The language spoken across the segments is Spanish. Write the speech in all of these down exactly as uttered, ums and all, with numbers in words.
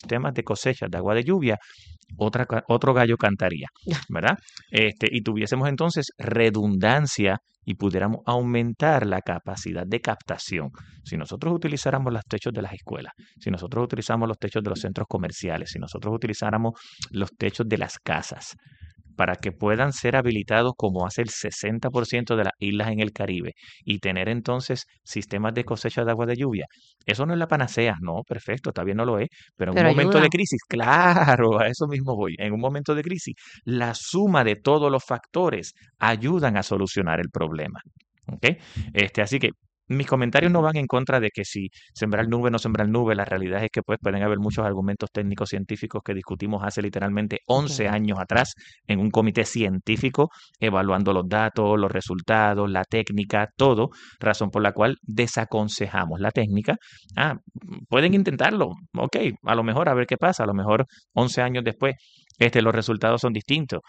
sistemas de cosecha de agua de lluvia, otra, ca- otro gallo cantaría, ¿verdad? Este, y tuviésemos entonces redundancia y pudiéramos aumentar la capacidad de captación. Si nosotros utilizáramos los techos de las escuelas, si nosotros utilizamos los techos de los centros comerciales, si nosotros utilizáramos los techos de las casas, para que puedan ser habilitados como hace el sesenta por ciento de las islas en el Caribe y tener entonces sistemas de cosecha de agua de lluvia. Eso no es la panacea, no, perfecto, está bien, no lo es, pero en un Pero momento de ayuda. crisis, claro, a eso mismo voy, en un momento de crisis, la suma de todos los factores ayudan a solucionar el problema. ¿Ok? Este, así que mis comentarios no van en contra de que si sembrar nube o no sembrar nube, la realidad es que pues pueden haber muchos argumentos técnicos científicos que discutimos hace literalmente once Ok. años atrás en un comité científico evaluando los datos, los resultados, la técnica, todo, razón por la cual desaconsejamos la técnica. Ah, pueden intentarlo, ok, a lo mejor a ver qué pasa, a lo mejor once años después este, los resultados son distintos.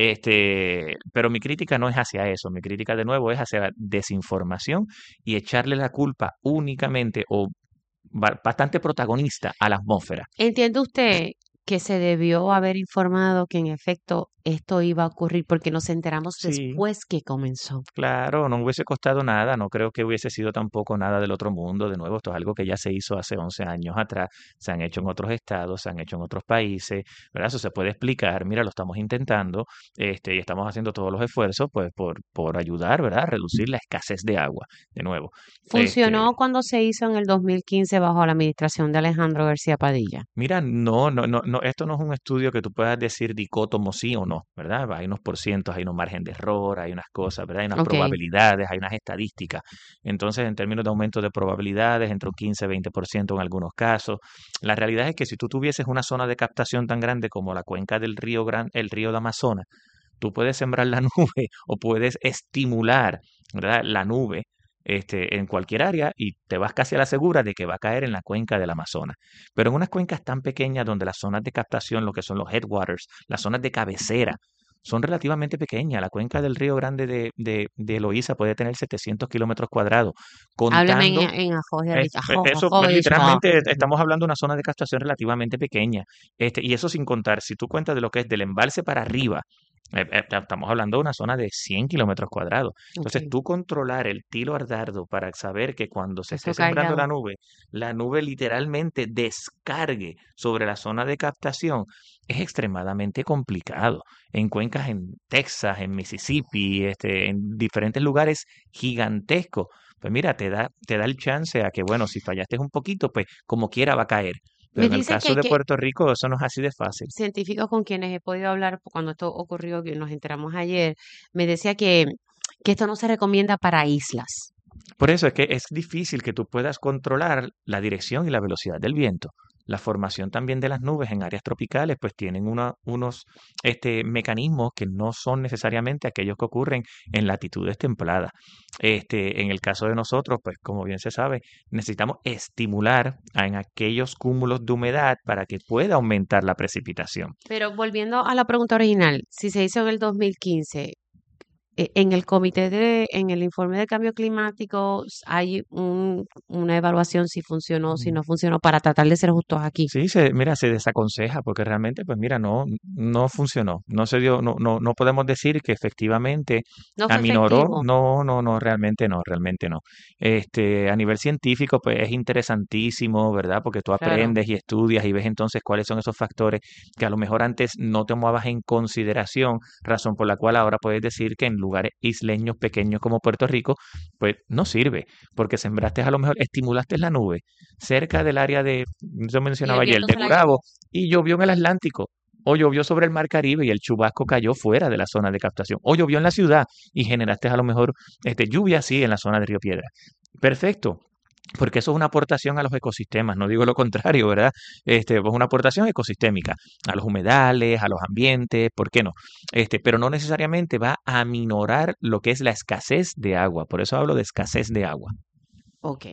Este, pero mi crítica no es hacia eso, mi crítica de nuevo es hacia la desinformación y echarle la culpa únicamente o ba- bastante protagonista a la atmósfera. ¿Entiende usted que se debió haber informado que en efecto esto iba a ocurrir porque nos enteramos Sí, después que comenzó? claro, no hubiese costado nada, no creo que hubiese sido tampoco nada del otro mundo. De nuevo, esto es algo que ya se hizo hace once años atrás, se han hecho en otros estados, se han hecho en otros países, ¿verdad? Eso se puede explicar, mira, lo estamos intentando, este, y estamos haciendo todos los esfuerzos, pues, por, por ayudar, ¿verdad? A reducir la escasez de agua, de nuevo. Este, Funcionó cuando se hizo en el dos mil quince bajo la administración de Alejandro García Padilla. Mira, no, no, no, no, esto no es un estudio que tú puedas decir dicótomo sí o no, ¿verdad? Hay unos porcientos, hay unos margen de error, hay unas cosas, ¿verdad? Hay unas Ok. probabilidades, hay unas estadísticas. Entonces, en términos de aumento de probabilidades, entre un quince y veinte por ciento en algunos casos. La realidad es que si tú tuvieses una zona de captación tan grande como la cuenca del río Gran, el río de Amazonas, tú puedes sembrar la nube o puedes estimular, ¿verdad? La nube este, en cualquier área y te vas casi a la segura de que va a caer en la cuenca del Amazonas. Pero en unas cuencas tan pequeñas donde las zonas de captación, lo que son los headwaters, las zonas de cabecera, son relativamente pequeñas. La cuenca del Río Grande de, de, de Loíza puede tener setecientos kilómetros cuadrados, Hábleme en, contando en ajoy, es- Rich. e- Ajo, eso, ajo, pues, Rich, va. literalmente estamos hablando de una zona de captación relativamente pequeña. Este, y eso sin contar, si tú cuentas de lo que es del embalse para arriba, eh, eh, estamos hablando de una zona de cien kilómetros cuadrados. Ok. Entonces, tú controlar el tilo ardardo para saber que cuando se esté Eso sembrando caiga. la nube, la nube literalmente descargue sobre la zona de captación, es extremadamente complicado. En cuencas en Texas, en Mississippi, este, en diferentes lugares gigantescos. Pues mira, te da, te da el chance a que, bueno, si fallaste un poquito, pues como quiera va a caer. Pero Me en el dicen caso que, de que Puerto Rico, eso no es así de fácil. científicos con quienes he podido hablar cuando esto ocurrió, que nos enteramos ayer, me decía que, que esto no se recomienda para islas. Por eso es que es difícil que tú puedas controlar la dirección y la velocidad del viento. La formación también de las nubes en áreas tropicales, pues tienen una- unos este, mecanismos que no son necesariamente aquellos que ocurren en latitudes templadas. Este, en el caso de nosotros, pues como bien se sabe, necesitamos estimular a- en aquellos cúmulos de humedad para que pueda aumentar la precipitación. Pero volviendo a la pregunta original, si se hizo en el dos mil quince, e- en el comité de, en el informe de cambio climático, s- hay un- una evaluación si funcionó, si no funcionó, para tratar de ser justos aquí. Sí, se, mira, se desaconseja porque realmente, pues mira, no, no funcionó, no se dio, no, no, no podemos decir que efectivamente No fue aminoró, efectivo. no, no, no, realmente no, realmente no. Este, a nivel científico, pues es interesantísimo, ¿verdad? Porque tú Claro. aprendes y estudias y ves entonces cuáles son esos factores que a lo mejor antes no tomabas en consideración, razón por la cual ahora puedes decir que en lugares isleños pequeños como Puerto Rico, pues no sirve, porque sembraste a lo mejor, estimulaste la nube cerca del área de, yo Y el mencionaba ayer, viento de se la Gurabo, llevó. y llovió en el Atlántico, o llovió sobre el Mar Caribe y el chubasco cayó fuera de la zona de captación, o llovió en la ciudad y generaste a lo mejor este, lluvia así en la zona de Río Piedra. Perfecto, porque eso es una aportación a los ecosistemas, no digo lo contrario, ¿verdad? Este, pues una aportación ecosistémica a los humedales, a los ambientes, ¿por qué no? Este, pero no necesariamente va a aminorar lo que es la escasez de agua, por eso hablo de escasez de agua. Ok.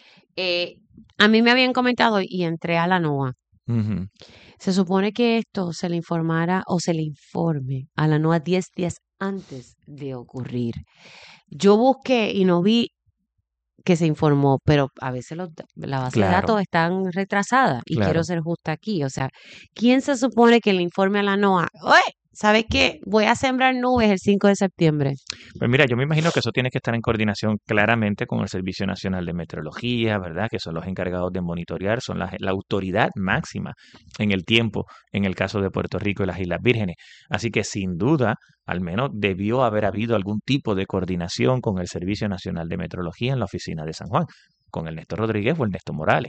Eh, a mí me habían comentado y entré a la N O A. Ujú. Se supone que esto se le informara o se le informe a la N O A diez días antes de ocurrir. Yo busqué y no vi que se informó, pero a veces los, la base Claro, de datos están retrasadas y quiero claro. ser justa aquí. O sea, ¿quién se supone que le informe a la NOAA? Oye, ¿sabes qué? Voy a sembrar nubes el cinco de septiembre. Pues mira, yo me imagino que eso tiene que estar en coordinación claramente con el Servicio Nacional de Meteorología, ¿verdad? Que son los encargados de monitorear, son la, la autoridad máxima en el tiempo, en el caso de Puerto Rico y las Islas Vírgenes. Así que sin duda, al menos debió haber habido algún tipo de coordinación con el Servicio Nacional de Meteorología en la oficina de San Juan, con el Néstor Rodríguez o el Néstor Morales.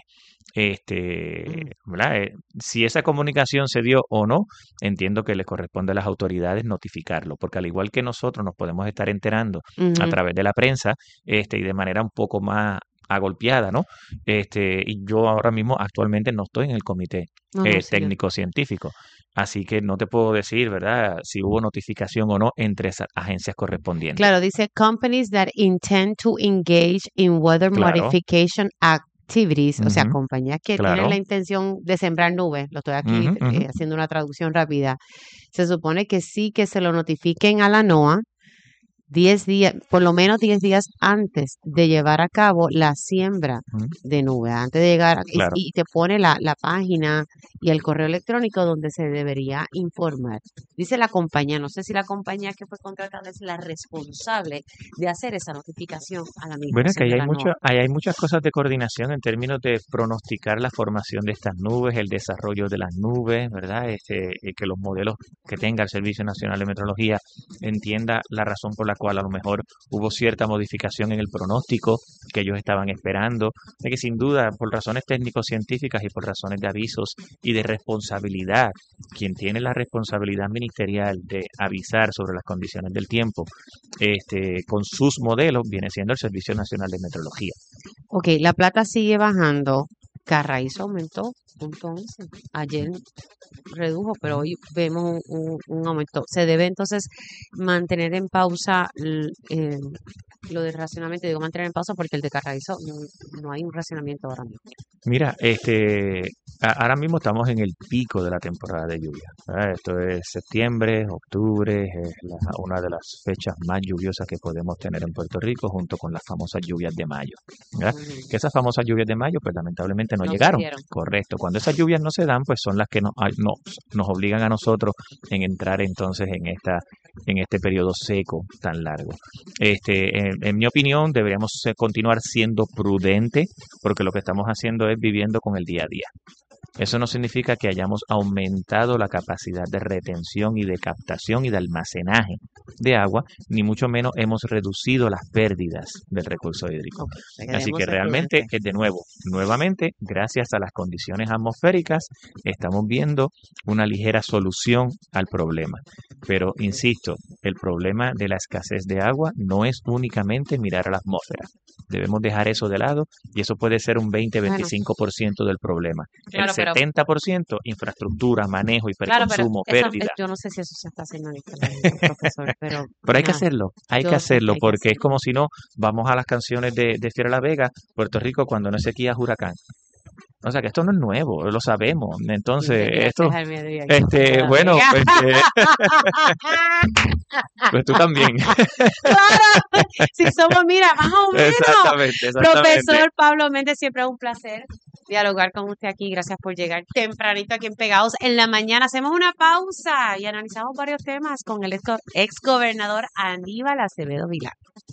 Este, Mm, ¿verdad? Eh, si esa comunicación se dio o no, entiendo que le corresponde a las autoridades notificarlo, porque al igual que nosotros nos podemos estar enterando a ujú. través de la prensa, este, y de manera un poco más agolpeada, ¿no? Este, y yo ahora mismo actualmente no estoy en el comité No, no, eh, sí, yo. técnico científico, así que no te puedo decir, ¿verdad? Si hubo notificación o no entre esas agencias correspondientes. Claro, dice companies that intend to engage in weather Claro, modification activities, o sea, ujú, compañías que tienen claro, la intención de sembrar nubes. Lo estoy aquí ujú, ujú. eh, haciendo una traducción rápida. Se supone que sí que se lo notifiquen a la NOAA diez días, por lo menos diez días antes de llevar a cabo la siembra Ujú, de nube, antes de llegar, a- y, claro. y te pone la, la página y el correo electrónico donde se debería informar. Dice la compañía, no sé si la compañía que fue contratada es la responsable de hacer esa notificación a la Bueno, es que administración ahí de hay la mucho, NOAA. ahí hay muchas cosas de coordinación en términos de pronosticar la formación de estas nubes, el desarrollo de las nubes, ¿verdad? Este, y que los modelos que tenga el Servicio Nacional de Meteorología entienda la razón por la cual a lo mejor hubo cierta modificación en el pronóstico que ellos estaban esperando, de que sin duda por razones técnico-científicas y por razones de avisos y de responsabilidad, quien tiene la responsabilidad ministerial de avisar sobre las condiciones del tiempo, este, con sus modelos, viene siendo el Servicio Nacional de Meteorología. Ok, la plata sigue bajando. Carraízo aumentó, punto once. Ayer redujo, pero hoy vemos un, un- un aumento. Se debe entonces mantener en pausa l- eh, lo del racionamiento. Digo mantener en pausa porque el de Carraízo no, no hay un racionamiento ahora mismo. Mira, este, a- ahora mismo estamos en el pico de la temporada de lluvia, ¿verdad? Esto es septiembre, octubre, es la- una de las fechas más lluviosas que podemos tener en Puerto Rico, junto con las famosas lluvias de mayo, ¿verdad? Ujú. Que esas famosas lluvias de mayo, pues lamentablemente no No se llegaron, dieron. correcto. Cuando esas lluvias no se dan, pues son las que nos, ay- nos, nos obligan a nosotros en entrar entonces en esta, en este periodo seco tan largo. Este, en, en mi opinión, deberíamos eh, continuar siendo prudentes porque lo que estamos haciendo es viviendo con el día a día. Eso no significa que hayamos aumentado la capacidad de retención y de captación y de almacenaje de agua, ni mucho menos hemos reducido las pérdidas del recurso hídrico. Ok, Así debemos que ser realmente, prudentes. eh, de nuevo, nuevamente, gracias a las condiciones atmosféricas, estamos viendo una ligera solución al problema. Pero, insisto, el problema de la escasez de agua no es únicamente mirar a la atmósfera. Debemos dejar eso de lado y eso puede ser un Bueno, veinte-veinticinco por ciento del problema. El claro, pero setenta por ciento, infraestructura, manejo, claro, pero hiperconsumo, eso, eh, pérdida. yo no sé si eso se está haciendo en este momento, profesor, pero Pero hay que nada, hacerlo, hay que yo sé que hacerlo, hay que porque es hacerlo. como si no vamos a las canciones de, de Fiera La Vega, Puerto Rico, cuando no es sequía es huracán. O sea que esto no es nuevo, lo sabemos. Entonces, Gracias esto, al mediodía aquí en este, La bueno, Vega. este, pues tú también. Claro, si somos, mira, más o menos. Exactamente, exactamente. Profesor Pablo Méndez, siempre es un placer dialogar con usted aquí. Gracias por llegar tempranito aquí en Pegados en la mañana. Hacemos una pausa y analizamos varios temas con el ex gobernador Aníbal Acevedo Vilá.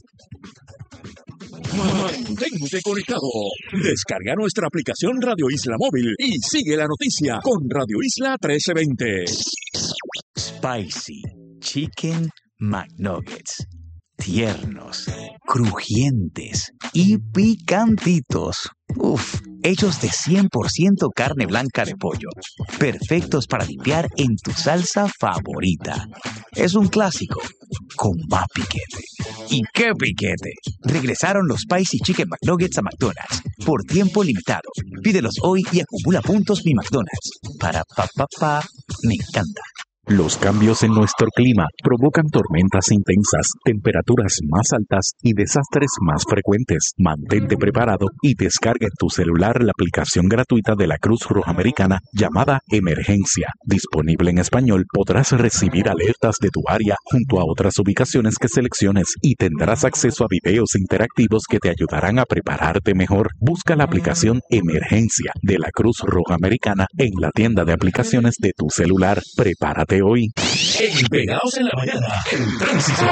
Mantente conectado. Descarga nuestra aplicación Radio Isla Móvil y sigue la noticia con Radio Isla trece veinte. Spicy Chicken McNuggets. Tiernos, crujientes y picantitos. Uf, hechos de cien por ciento carne blanca de pollo. Perfectos para limpiar en tu salsa favorita. Es un clásico con más piquete. ¿Y qué piquete? Regresaron los Spicy Chicken McNuggets a McDonald's por tiempo limitado. Pídelos hoy y acumula puntos Mi McDonald's. Para pa pa pa, me encanta. Los cambios en nuestro clima provocan tormentas intensas, temperaturas más altas y desastres más frecuentes. Mantente preparado y descarga en tu celular la aplicación gratuita de la Cruz Roja Americana llamada Emergencia. Disponible en español, podrás recibir alertas de tu área junto a otras ubicaciones que selecciones y tendrás acceso a videos interactivos que te ayudarán a prepararte mejor. Busca la aplicación Emergencia de la Cruz Roja Americana en la tienda de aplicaciones de tu celular. Prepárate hoy. En Pegados en la Mañana, el tránsito.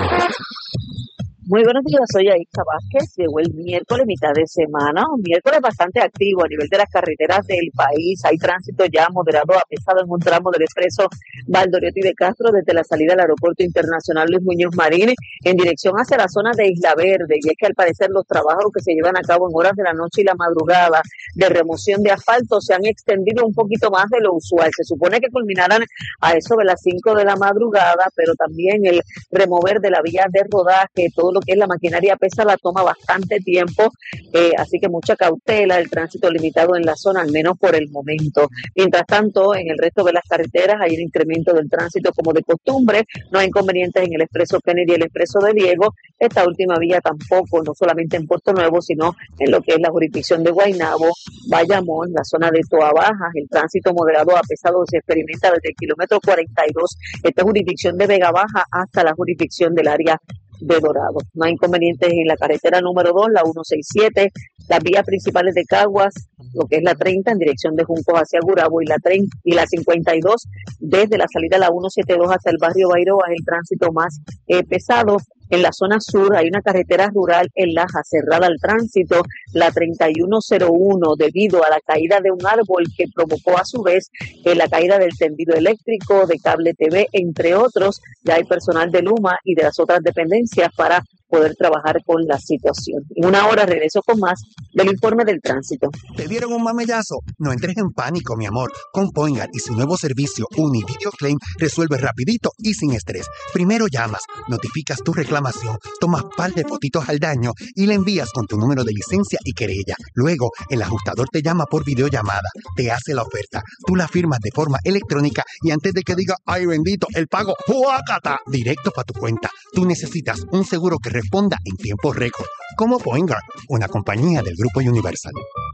Muy buenos días, soy Aisha Vázquez. Llegó el miércoles, mitad de semana, un miércoles bastante activo a nivel de las carreteras del país. Hay tránsito ya moderado a pesado en un tramo del expreso Valdoriotti de Castro desde la salida del Aeropuerto Internacional Luis Muñoz Marín en dirección hacia la zona de Isla Verde. Y es que al parecer los trabajos que se llevan a cabo en horas de la noche y la madrugada de remoción de asfalto se han extendido un poquito más de lo usual. Se supone que culminarán a eso de las cinco de la madrugada, pero también el remover de la vía de rodaje, todo lo que es la maquinaria pesada toma bastante tiempo, eh, así que mucha cautela, el tránsito limitado en la zona, al menos por el momento. Mientras tanto, en el resto de las carreteras hay un incremento del tránsito como de costumbre, no hay inconvenientes en el expreso Kennedy y el expreso de Diego, esta última vía tampoco, no solamente en Puerto Nuevo, sino en lo que es la jurisdicción de Guaynabo, Bayamón, la zona de Toa Baja, el tránsito moderado a pesado se experimenta desde el kilómetro cuarenta y dos, esta jurisdicción de Vega Baja hasta la jurisdicción del área de Dorado. No hay inconvenientes en la carretera número dos, la ciento sesenta y siete, las vías principales de Caguas, lo que es la treinta en dirección de Juncos hacia Gurabo y la treinta y la cincuenta y dos desde la salida de la ciento setenta y dos hasta el barrio Bairoa es el tránsito más eh, pesado. En la zona sur hay una carretera rural en Laja cerrada al tránsito, la treinta y uno cero uno, debido a la caída de un árbol que provocó a su vez eh, la caída del tendido eléctrico, de cable T V, entre otros. Ya hay personal de Luma y de las otras dependencias para poder trabajar con la situación. En una hora regreso con más del informe del tránsito. ¿Te dieron un mamellazo? No entres en pánico, mi amor. Con Poingar y su nuevo servicio Univideo Claim resuelve rapidito y sin estrés. Primero llamas, notificas tu reclamación, tomas par de fotitos al daño y le envías con tu número de licencia y querella. Luego, el ajustador te llama por videollamada, te hace la oferta, tú la firmas de forma electrónica y antes de que diga, ay bendito, el pago, ¡huácata!, directo para tu cuenta. Tú necesitas un seguro que responda en tiempo récord, como Poingar, una compañía del Grupo Universal.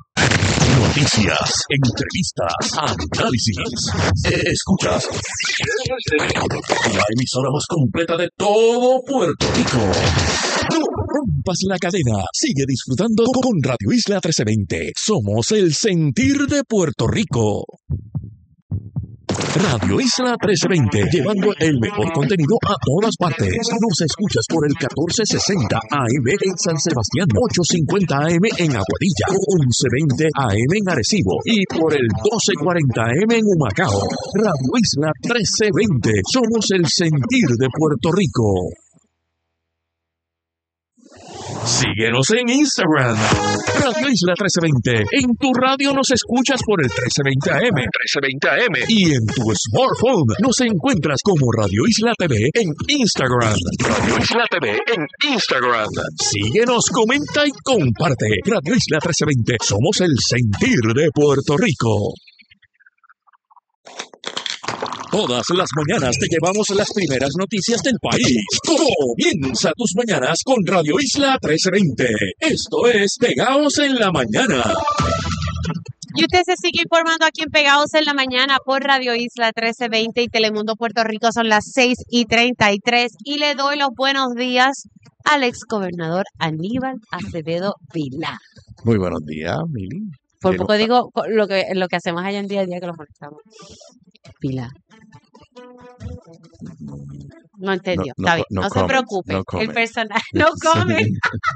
Noticias, entrevistas, análisis. Escuchas la emisora más completa de todo Puerto Rico. No rompas la cadena. Sigue disfrutando con Radio Isla trece veinte. Somos el sentir de Puerto Rico. Radio Isla trece veinte, llevando el mejor contenido a todas partes. Nos escuchas por el catorce sesenta A M en San Sebastián, ochocientos cincuenta A M en Aguadilla, once veinte A M en Arecibo y por el doce cuarenta A M en Humacao. Radio Isla trece veinte, somos el sentir de Puerto Rico. Síguenos en Instagram, Radio Isla trece veinte. En tu radio nos escuchas por el trece veinte A M, trece veinte A M. Y en tu smartphone nos encuentras como Radio Isla T V en Instagram. Radio Isla T V en Instagram. Síguenos, comenta y comparte. Radio Isla trece veinte. Somos el sentir de Puerto Rico. Todas las mañanas te llevamos las primeras noticias del país. Comienza tus mañanas con Radio Isla trece veinte. Esto es Pegados en la Mañana. Y usted se sigue informando aquí en Pegados en la Mañana por Radio Isla trece veinte y Telemundo Puerto Rico. Son las seis y treinta y tres y le doy los buenos días al exgobernador Aníbal Acevedo Vilá. Muy buenos días, Mili. Por poco digo lo que, lo que hacemos allá en día a día que lo conectamos. Vilá. No entendió. No, no, Está bien, no, no se preocupe. No el personaje no come.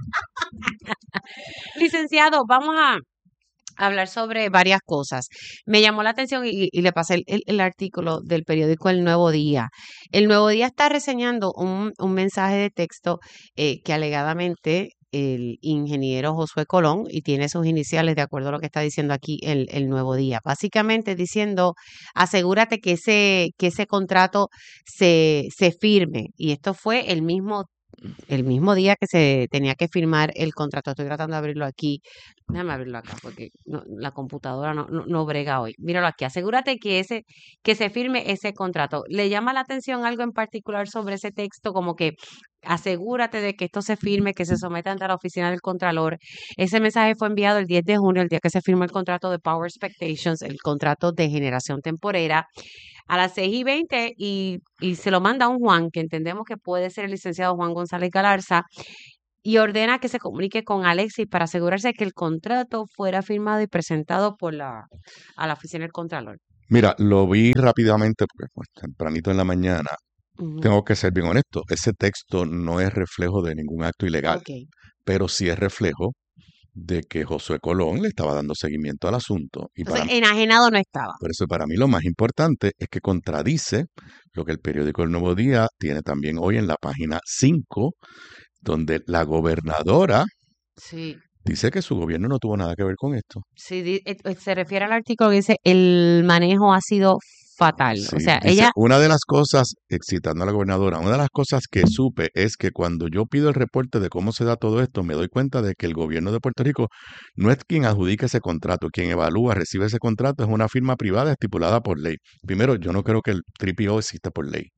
Licenciado, vamos a hablar sobre varias cosas. Me llamó la atención y, y le pasé el, el, el artículo del periódico El Nuevo Día. El Nuevo Día está reseñando un, un mensaje de texto eh, que alegadamente el ingeniero Josué Colón, y tiene sus iniciales de acuerdo a lo que está diciendo aquí el, el Nuevo Día, básicamente diciendo, asegúrate que ese, que ese contrato se, se firme, y esto fue el mismo el mismo día que se tenía que firmar el contrato. Estoy tratando de abrirlo aquí. Déjame abrirlo acá porque no- la computadora no, no, no brega hoy. Míralo aquí. Asegúrate que ese, que se firme ese contrato. ¿Le llama la atención algo en particular sobre ese texto? Como que asegúrate de que esto se firme, que se someta ante la oficina del Contralor. Ese mensaje fue enviado el diez de junio, el día que se firmó el contrato de Power Expectations, el contrato de generación temporera, a las seis y veinte y, y se lo manda a un Juan, que entendemos que puede ser el licenciado Juan González Galarza, y ordena que se comunique con Alexis para asegurarse que el contrato fuera firmado y presentado por la, a la oficina del Contralor. Mira, lo vi rápidamente porque pues, tempranito en la mañana. Ujú. Tengo que ser bien honesto, ese texto no es reflejo de ningún acto ilegal, Ok. pero sí es reflejo de que Josué Colón le estaba dando seguimiento al asunto. Y Entonces, para, enajenado no estaba. por eso para mí lo más importante es que contradice lo que el periódico El Nuevo Día tiene también hoy en la página cinco, donde la gobernadora Sí. dice que su gobierno no tuvo nada que ver con esto. Sí, di- eh, eh, se refiere al artículo que dice el manejo ha sido fatal. O Sí, sea, dice, ella, una de las cosas, excitando a la gobernadora, una de las cosas que supe es que cuando yo pido el reporte de cómo se da todo esto, me doy cuenta de que el gobierno de Puerto Rico no es quien adjudica ese contrato, quien evalúa, recibe ese contrato, es una firma privada estipulada por ley. Primero, yo no creo que el T P O exista por ley.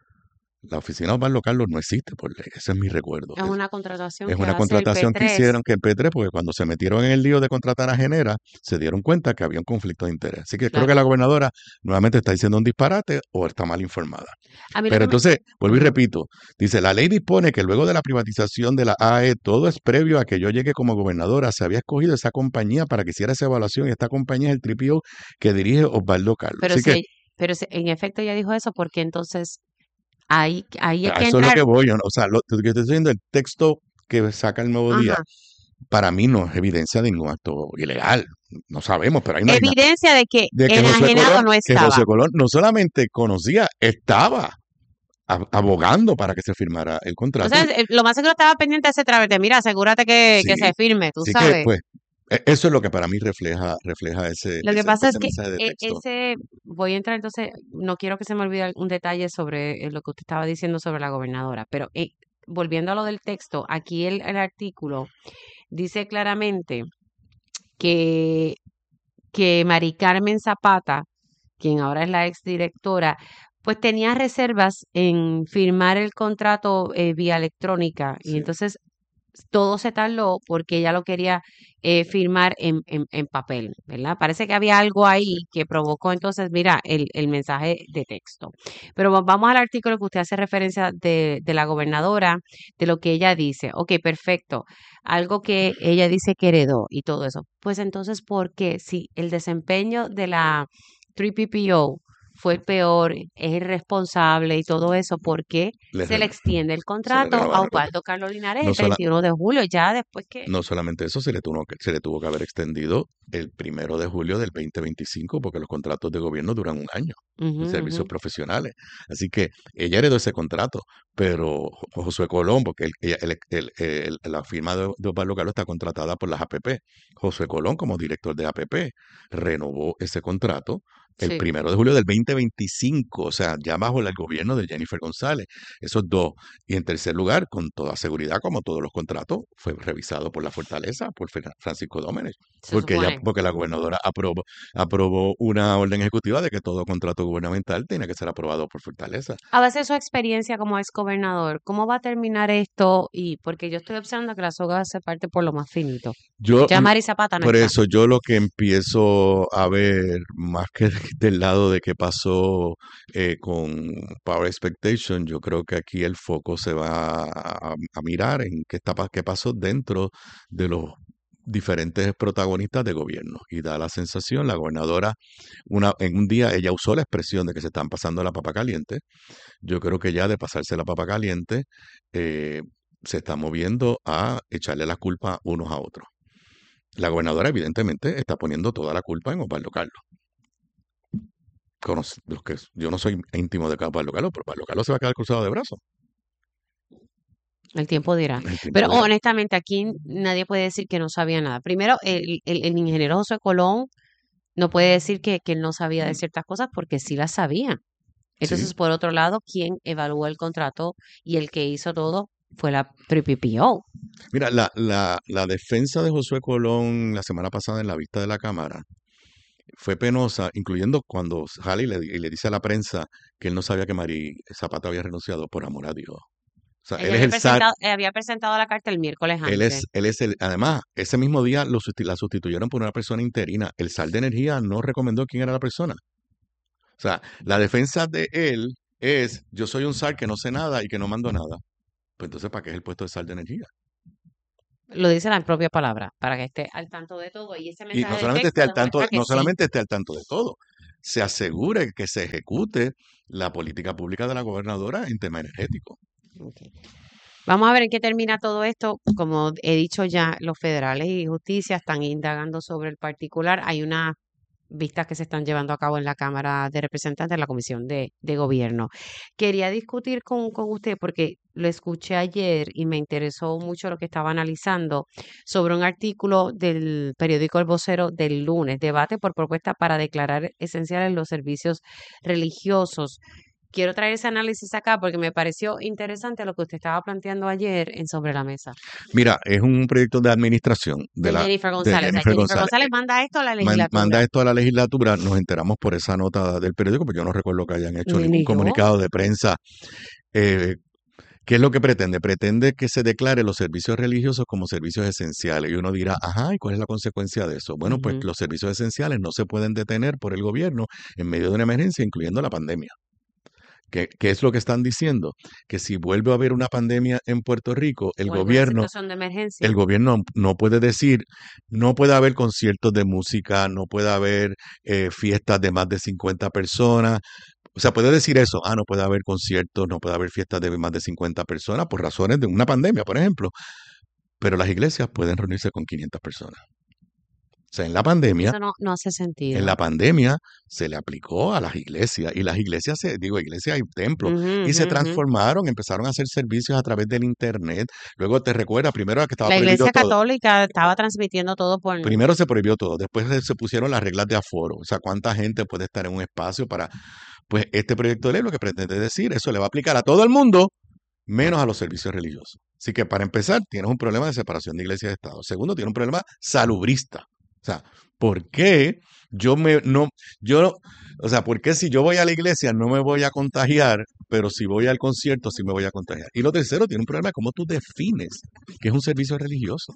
La oficina Osvaldo Carlos no existe por ley, ese es mi recuerdo. es Es, una contratación es que una hace el contratación que P tres. hicieron que el P tres, porque cuando se metieron en el lío de contratar a Genera, se dieron cuenta que había un conflicto de interés. Así que creo Claro. que la gobernadora nuevamente está diciendo un disparate o está mal informada. A mí lo Pero que me... entonces, vuelvo y Ujú. repito, dice, la ley dispone que luego de la privatización de la A E, todo es previo a que yo llegue como gobernadora. Se había escogido esa compañía para que hiciera esa evaluación y esta compañía es el T P O que dirige Osvaldo Carlos. Pero Así que si, pero si en efecto ella dijo eso, porque entonces ahí, ahí es a que eso es lo entrar. que voy. yo no- O sea, lo lo que estoy diciendo, el texto que saca el Nuevo Día, Ajá. para mí no es evidencia de ningún acto ilegal. No sabemos, pero ahí no hay nada. Evidencia de que De que José enajenado Colón, no que estaba. José Colón no solamente conocía, estaba ab- abogando para que se firmara el O contrato. sea, Y eh, lo más seguro estaba pendiente de ese trámite. Mira, asegúrate que, que sí, se firme, tú así que sabes. pues e- eso es lo que para mí refleja, refleja ese, Lo que ese, pasa es ese que mensaje de e- texto. ese, voy a entrar entonces, no quiero que se me olvide un detalle sobre eh, lo que usted estaba diciendo sobre la gobernadora, pero eh, volviendo a lo del texto, aquí el, el artículo dice claramente que, que Mari Carmen Zapata, quien ahora es la exdirectora, pues tenía reservas en firmar el contrato eh, vía electrónica y Sí. entonces todo se tardó porque ella lo quería eh, firmar en, en, en papel, ¿verdad? Parece que había algo ahí que provocó entonces, mira, el, el mensaje de texto. Pero va- vamos al artículo que usted hace referencia de, de la gobernadora, de lo que ella dice. Ok, perfecto. Algo que ella dice que heredó y todo eso. Pues entonces, ¿por qué? Si el desempeño de la tres P P O fue el peor, es irresponsable y todo eso, ¿por qué Le se le reno- extiende el se le contrato a renovaron el contrato. Osvaldo Carlos Linares No, el sola- treinta y uno de julio, ya después que... no solamente eso, se le, tuvo que, se le tuvo que haber extendido el primero de julio del veinte veinticinco, porque los contratos de gobierno duran un año, Ujú, en servicios ujú. profesionales. Así que ella heredó ese contrato, pero Jo- Josué Colón, porque el- ella- el- el- el- la firma de, de Osvaldo Carlos está contratada por las A P P. Josué Colón, como director de A P P, renovó ese contrato el Sí. primero de julio del veinte veinticinco, o sea, ya bajo el gobierno de Jennifer González. Esos dos. Y en tercer lugar, con toda seguridad, como todos los contratos, fue revisado por la Fortaleza, por Fra- Francisco Dómenes, Se porque ella, supone. porque la gobernadora aprobó, aprobó una orden ejecutiva de que todo contrato gubernamental tiene que ser aprobado por Fortaleza. A veces su experiencia como ex gobernador, ¿cómo va a terminar esto? Y porque yo estoy observando que la soga se parte por lo más finito. Yo, Ya l- Mari Zapata no por está. eso, yo lo que empiezo a ver, más que del lado de qué pasó eh, con Power Expectation, yo creo que aquí el foco se va a, a mirar en qué está, pa- qué pasó dentro de los diferentes protagonistas de gobierno. Y da la sensación, la gobernadora, una, en un día ella usó la expresión de que se están pasando la papa caliente. Yo creo que ya de pasarse la papa caliente, eh, se está moviendo a echarle la culpa unos a otros. La gobernadora evidentemente está poniendo toda la culpa en Osvaldo Carlos. Conoce- los que, yo no soy íntimo de Osvaldo Carlos, pero Osvaldo Carlos se va a quedar cruzado de brazos. El tiempo dirá. El tiempo Pero dirá. honestamente, aquí nadie puede decir que no sabía nada. Primero, el, el, el ingeniero José Colón no puede decir que, que él no sabía de ciertas cosas porque sí las sabía. Sí, Entonces, por otro lado, quien evaluó el contrato y el que hizo todo fue la P P P O. Mira, la, la, la defensa de Josué Colón la semana pasada en la vista de la Cámara fue penosa, incluyendo cuando sale y le, y le dice a la prensa que él no sabía que Mari Zapata había renunciado por amor a Dios. O sea, Ella él es había el SAC, presentado, eh, había presentado la carta el miércoles él antes. es, él es el, además, ese mismo día lo, susti- la sustituyeron por una persona interina. El S A L de Energía no recomendó quién era la persona. O sea, la defensa de él es, yo soy un S A L que no sé nada y que no mando nada. Pues entonces, ¿para qué es el puesto de S A L de Energía? Lo dice la propia palabra, para que esté al tanto de todo. Y ese Y mensaje no de solamente esté texto al tanto, demuestra que no sí. solamente esté al tanto de todo, se asegure que se ejecute la política pública de la gobernadora en tema energético. Ok. Vamos a ver en qué termina todo esto. Como he dicho ya, los federales y justicia están indagando sobre el particular. Hay unas vistas que se están llevando a cabo en la Cámara de Representantes, en la Comisión de, de Gobierno. Quería discutir con, con usted porque lo escuché ayer y me interesó mucho lo que estaba analizando sobre un artículo del periódico El Vocero del lunes, debate por propuesta para declarar esenciales los servicios religiosos. Quiero traer ese análisis acá porque me pareció interesante lo que usted estaba planteando ayer en Sobre la Mesa. Mira, es un proyecto de administración de De la Jennifer de González. O sea, Jennifer Jennifer González. González manda esto a la Man- legislatura. manda esto a la legislatura, nos enteramos por esa nota del periódico, porque yo no recuerdo que hayan hecho Ni, ningún ni yo. comunicado de prensa. Eh, ¿Qué es lo que pretende? Pretende que se declare los servicios religiosos como servicios esenciales. Y uno dirá, ajá, ¿y cuál es la consecuencia de eso? Bueno, pues Ujú. los servicios esenciales no se pueden detener por el gobierno en medio de una emergencia, incluyendo la pandemia. ¿Qué, qué es lo que están diciendo? Que si vuelve a haber una pandemia en Puerto Rico, el O alguna gobierno, situación de emergencia. el gobierno no puede decir, no puede haber conciertos de música, no puede haber eh, fiestas de más de cincuenta personas. O sea, puede decir eso, ah, no puede haber conciertos, no puede haber fiestas de más de cincuenta personas por razones de una pandemia, por ejemplo. Pero las iglesias pueden reunirse con quinientas personas. O sea, en la pandemia, Eso no, no hace en sentido. la pandemia se le aplicó a las iglesias y las iglesias, se, digo, iglesias y templos, Ujú, y se ujú, ujú. transformaron, empezaron a hacer servicios a través del internet. Luego te recuerdas, primero que estaba La prohibido Iglesia todo. Católica estaba transmitiendo todo por... Primero se prohibió todo, después se- se pusieron las reglas de aforo, o sea, cuánta gente puede estar en un espacio para, pues este proyecto de ley lo que pretende decir, eso le va a aplicar a todo el mundo, menos a los servicios religiosos. Así que para empezar, tienes un problema de separación de iglesia y Estado. Segundo, tienes un problema salubrista. O sea, ¿por qué yo me no yo o sea, por qué si yo voy a la iglesia no me voy a contagiar, pero si voy al concierto sí me voy a contagiar? Y lo tercero, tiene un problema cómo tú defines qué es un servicio religioso.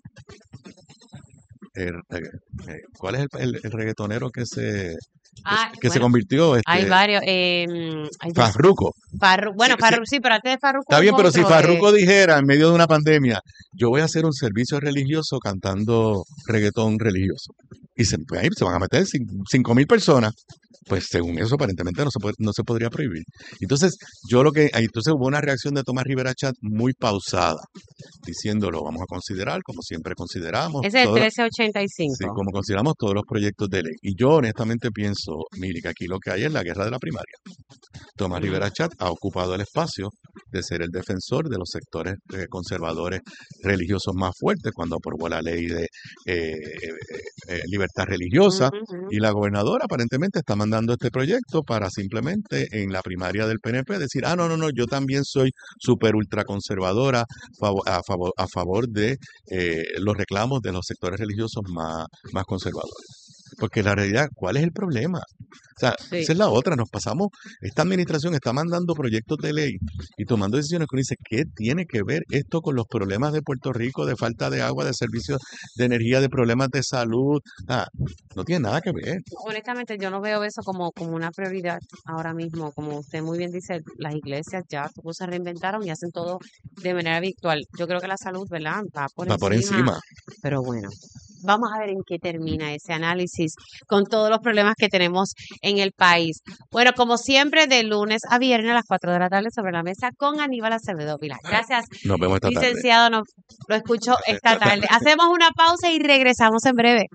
El- eh, eh, ¿cuál es el, el- el reggaetonero que se Ah, que se bueno, convirtió hay este varios. Eh, mm, ay, Dios. Farruko? Farru- bueno, Sí, sí, Farru- sí, pero antes de Farruko está bien, hubo pero si otro. eh, Farruko dijera en medio de una pandemia, yo voy a hacer un servicio religioso cantando reggaetón religioso, y se, pues ahí se van a meter cin- cinco mil personas, pues según eso aparentemente no se, puede- no se podría prohibir. Entonces, yo lo que, ahí entonces hubo una reacción de Tomás Rivera Chat muy pausada, diciéndolo, vamos a considerar, como siempre consideramos, ese es el todos los- trece ochenta y sí, cinco. como consideramos todos los proyectos de ley. Y yo honestamente pienso, mire, que aquí lo que hay es la guerra de la primaria. Tomás Mm. Rivera Chat ha ocupado el espacio de ser el defensor de los sectores eh, conservadores religiosos más fuertes cuando aprobó la ley de eh, eh, eh, libertad religiosa, Ujú, ujú. y la gobernadora aparentemente está mandando este proyecto para simplemente en la primaria del P N P decir, ah, no, no, no, yo también soy súper ultra conservadora favo- a favor, a favor de eh, los reclamos de los sectores religiosos más, más conservadores. Porque la realidad, ¿cuál es el problema? O sea, Sí. esa es la otra. Nos pasamos, esta administración está mandando proyectos de ley y tomando decisiones que uno dice, ¿qué tiene que ver esto con los problemas de Puerto Rico, de falta de agua, de servicios de energía, de problemas de salud? Ah, no tiene nada que ver. Honestamente, yo no veo eso como, como una prioridad ahora mismo. Como usted muy bien dice, las iglesias ya todos se reinventaron y hacen todo de manera virtual. Yo creo que la salud, ¿verdad? Va por Va por encima. encima. Pero bueno, vamos a ver en qué termina ese análisis con todos los problemas que tenemos en el país. Bueno, como siempre, de lunes a viernes a las cuatro de la tarde sobre la mesa con Aníbal Acevedo Vilá. Gracias, Nos vemos esta tarde. licenciado. Nos, lo escucho esta tarde. Hacemos una pausa y regresamos en breve.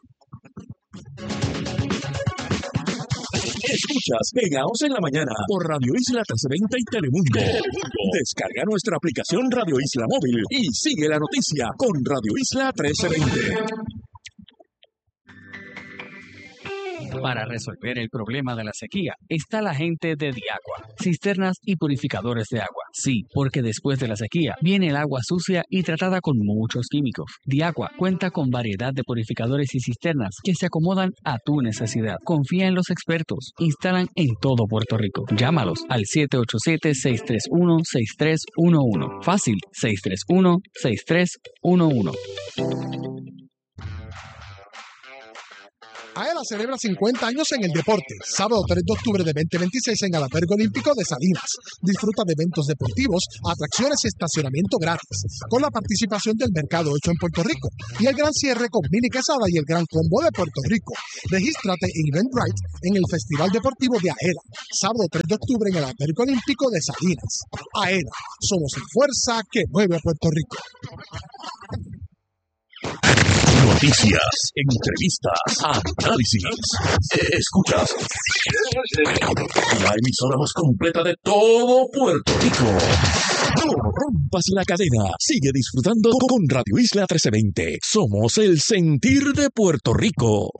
Escuchas Pegados en la Mañana por Radio Isla trescientos veinte y Telemundo. Descarga nuestra aplicación Radio Isla Móvil y sigue la noticia con Radio Isla trescientos veinte. Para resolver el problema de la sequía está la gente de Diagua, cisternas y purificadores de agua. Sí, porque después de la sequía viene el agua sucia y tratada con muchos químicos. Diagua cuenta con variedad de purificadores y cisternas que se acomodan a tu necesidad. Confía en los expertos. Instalan en todo Puerto Rico. Llámalos al siete ocho siete, seis tres uno, seis tres uno uno. Fácil, seis tres uno, seis tres uno uno. AELA celebra cincuenta años en el deporte. Sábado tres de octubre de veinte veintiséis en el Albergue Olímpico de Salinas. Disfruta de eventos deportivos, atracciones y estacionamiento gratis, con la participación del mercado hecho en Puerto Rico y el gran cierre con Mini Quesada y el gran combo de Puerto Rico. Regístrate en Eventbrite en el Festival Deportivo de AELA. Sábado tres de octubre en el Albergue Olímpico de Salinas. AELA, somos la fuerza que mueve a Puerto Rico. Noticias, entrevistas, análisis. Escuchas la emisora más completa de todo Puerto Rico. No rompas la cadena. Sigue disfrutando con Radio Isla trece veinte. Somos el sentir de Puerto Rico.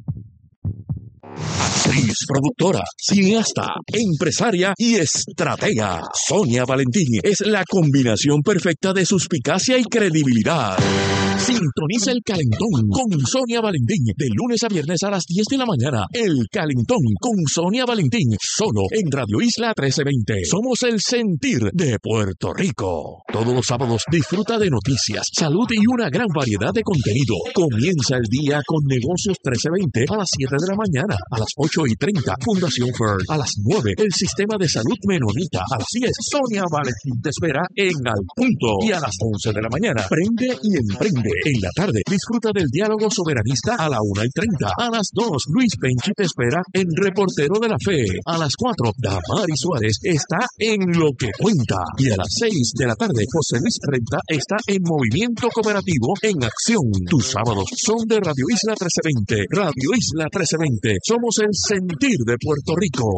Actriz, productora, cineasta, empresaria y estratega. Sonia Valentín es la combinación perfecta de suspicacia y credibilidad. Sintoniza El Calentón con Sonia Valentín de lunes a viernes a las diez de la mañana. El Calentón con Sonia Valentín, solo en Radio Isla trece veinte. Somos el sentir de Puerto Rico. Todos los sábados disfruta de noticias, salud y una gran variedad de contenido. Comienza el día con Negocios trece veinte a las siete de la mañana. A las ocho y treinta, Fundación Fern. A las nueve, el Sistema de Salud Menonita. A las diez, Sonia Valentín te espera en Al Punto. Y a las once de la mañana, Prende y Emprende. En la tarde, disfruta del diálogo soberanista a la una y treinta. A las dos, Luis Penchi te espera en Reportero de la Fe. A las cuatro, Damari Suárez está en Lo que Cuenta. Y a las seis de la tarde, José Luis Renta está en Movimiento Cooperativo en Acción. Tus sábados son de Radio Isla trece veinte. Radio Isla trece veinte. Somos el sentir de Puerto Rico.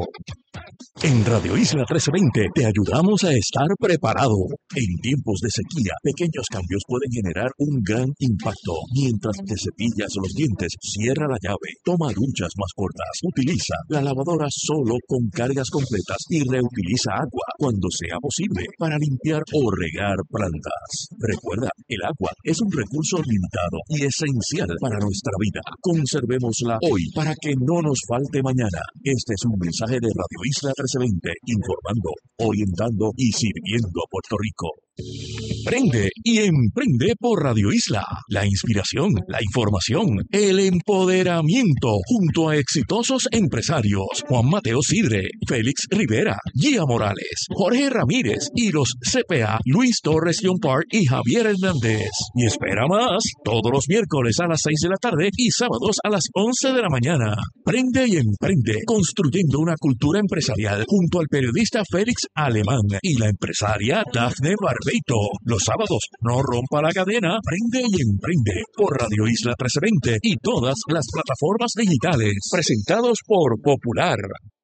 En Radio Isla trece veinte te ayudamos a estar preparado. En tiempos de sequía, pequeños cambios pueden generar un gran impacto. Mientras te cepillas los dientes, cierra la llave, toma duchas más cortas, utiliza la lavadora solo con cargas completas y reutiliza agua cuando sea posible para limpiar o regar plantas. Recuerda, el agua es un recurso limitado y esencial para nuestra vida. Conservémosla hoy para que no nos falte mañana. Este es un mensaje de Radio Isla trece veinte, informando, orientando y sirviendo a Puerto Rico. Prende y emprende por Radio Isla. La inspiración, la información, el empoderamiento junto a exitosos empresarios Juan Mateo Sidre, Félix Rivera, Gia Morales, Jorge Ramírez y los C P A Luis Torres John Park y Javier Hernández. Y espera más, todos los miércoles a las seis de la tarde y sábados a las once de la mañana. Prende y emprende, construyendo una cultura empresarial junto al periodista Félix Alemán y la empresaria Dafne Barbeito. Los sábados, no rompa la cadena, prende y emprende por Radio Isla trece veinte y todas las plataformas digitales, presentados por Popular.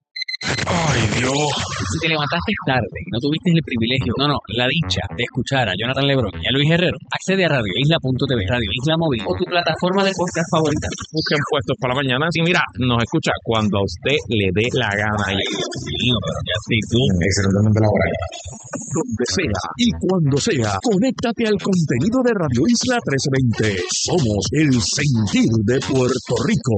Ay, Dios. Si te levantaste tarde y no tuviste el privilegio, no, no, la dicha de escuchar a Jonathan Lebrón y a Luis Herrero, accede a radio isla punto t v, Radio Isla Móvil o tu plataforma de podcast favorita. Busquen puestos para la mañana. Sí, mira, nos escucha cuando a usted le dé la gana. Ay, Dios mío, pero ya sí, tú. Excelente laboral. Donde sea y cuando sea, conéctate al contenido de Radio Isla trece veinte. Somos el sentir de Puerto Rico.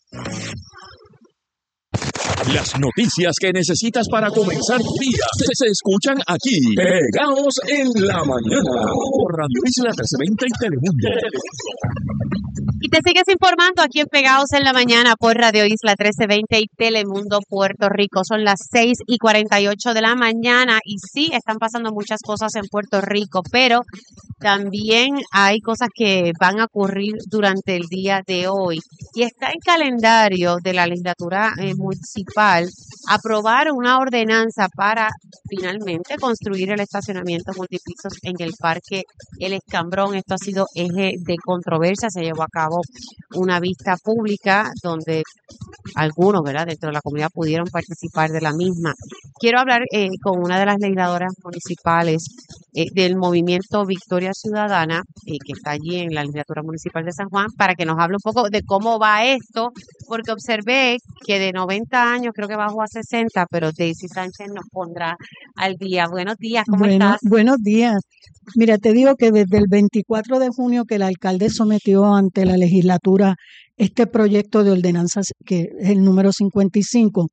Las noticias que necesitas para comenzar tu día se, se escuchan aquí, pegados en la mañana, por Radio Isla trece veinte y Telemundo. Y te sigues informando aquí en Pegados en la Mañana por Radio Isla trece veinte y Telemundo Puerto Rico. Son las seis y cuarenta y ocho de la mañana y sí, están pasando muchas cosas en Puerto Rico, pero también hay cosas que van a ocurrir durante el día de hoy. Y está en calendario de la legislatura eh, municipal aprobar una ordenanza para finalmente construir el estacionamiento multipisos en el Parque El Escambrón. Esto ha sido eje de controversia. Se llevó a cabo una vista pública donde algunos, ¿verdad?, dentro de la comunidad pudieron participar de la misma. Quiero hablar eh, con una de las legisladoras municipales eh, del movimiento Victoria Ciudadana, eh, que está allí en la legislatura municipal de San Juan, para que nos hable un poco de cómo va esto, porque observé que de noventa años creo que bajó a sesenta, pero Daisy Sánchez nos pondrá al día. Buenos días, ¿cómo Bueno, estás? buenos días. Mira, te digo que desde el veinticuatro de junio que el alcalde sometió ante la legislatura este proyecto de ordenanzas, que es el número cincuenta y cinco,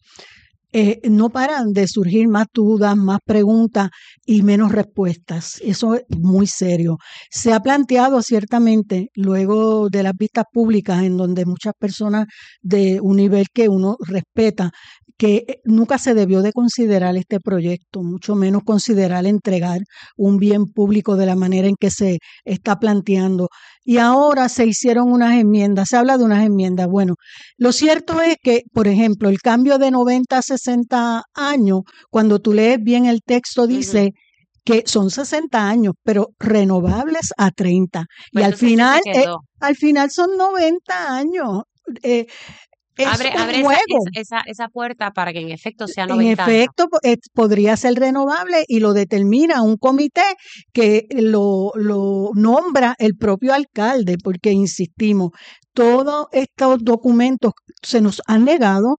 eh, no paran de surgir más dudas, más preguntas y menos respuestas. Eso es muy serio. Se ha planteado ciertamente, luego de las vistas públicas, en donde muchas personas de un nivel que uno respeta, que nunca se debió de considerar este proyecto, mucho menos considerar entregar un bien público de la manera en que se está planteando. Y ahora se hicieron unas enmiendas, se habla de unas enmiendas. Bueno, lo cierto es que, por ejemplo, el cambio de noventa a sesenta años, cuando tú lees bien el texto, dice Ujú. que son sesenta años, pero renovables a treinta. Pues Y al entonces sí final, se eh, quedó. al final son noventa años. Eh, es Abre, un abre esa, juego. esa, esa, esa puerta para que en efecto sea En noventa años. efecto, po- eh, podría ser renovable y lo determina un comité que lo, lo nombra el propio alcalde, porque insistimos, todos estos documentos se nos han negado.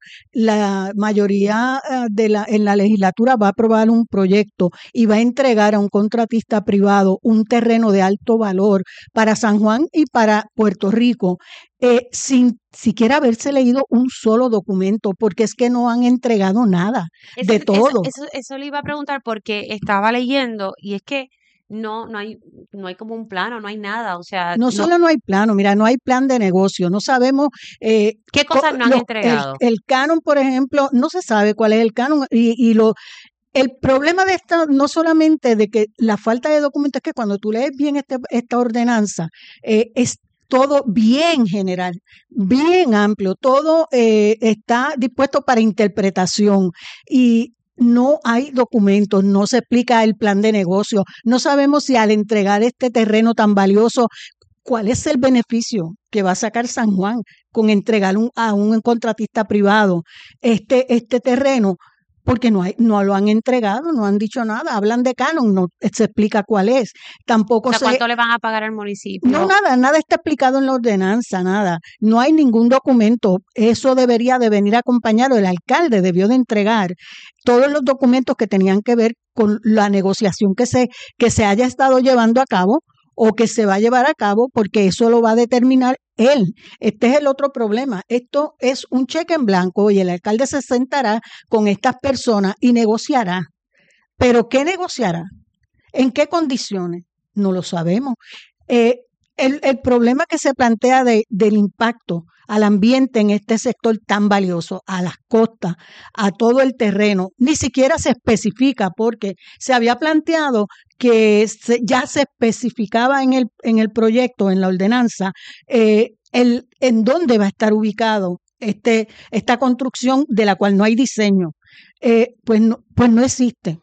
La mayoría eh, de la, en la legislatura va a aprobar un proyecto y va a entregar a un contratista privado un terreno de alto valor para San Juan y para Puerto Rico, eh, sin siquiera haberse leído un solo documento, porque es que no han entregado nada Eso, de eso, todo. eso, eso le iba a preguntar porque estaba leyendo y es que no, no hay, no hay como un plano, no hay nada. O sea, No no, solo no hay plano, mira, no hay plan de negocio, no sabemos eh, ¿qué co- cosas no han los- el, entregado? el canon, por ejemplo, no se sabe cuál es el canon y, y lo el problema de esta, no solamente de que la falta de documentos, es que cuando tú lees bien este, esta ordenanza, eh, es todo bien general, bien amplio, todo eh, está dispuesto para interpretación y no hay documentos, no se explica el plan de negocio, no sabemos si al entregar este terreno tan valioso, ¿cuál es el beneficio que va a sacar San Juan con entregar un- a un contratista privado este, este terreno? Porque no hay, no lo han entregado, no han dicho nada, hablan de canon, no se explica cuál es. O Tampoco sea, se, ¿cuánto le van a pagar al no, municipio? nada, nada está explicado en la ordenanza, nada. No hay ningún documento. Eso debería de venir acompañado. El alcalde debió de entregar todos los documentos que tenían que ver con la negociación que se, que se haya estado llevando a cabo o que se va a llevar a cabo, porque eso lo va a determinar él. Este es el otro problema. Esto es un cheque en blanco y el alcalde se sentará con estas personas y negociará. ¿Pero qué negociará? ¿En qué condiciones? No lo sabemos. Eh, el, el problema que se plantea de, del impacto al ambiente en este sector tan valioso, a las costas, a todo el terreno, ni siquiera se especifica, porque se había planteado que se, ya se especificaba en el, en el proyecto, en la ordenanza, eh, el, en dónde va a estar ubicado este, esta construcción de la cual no hay diseño. Eh, pues, no, pues no existe.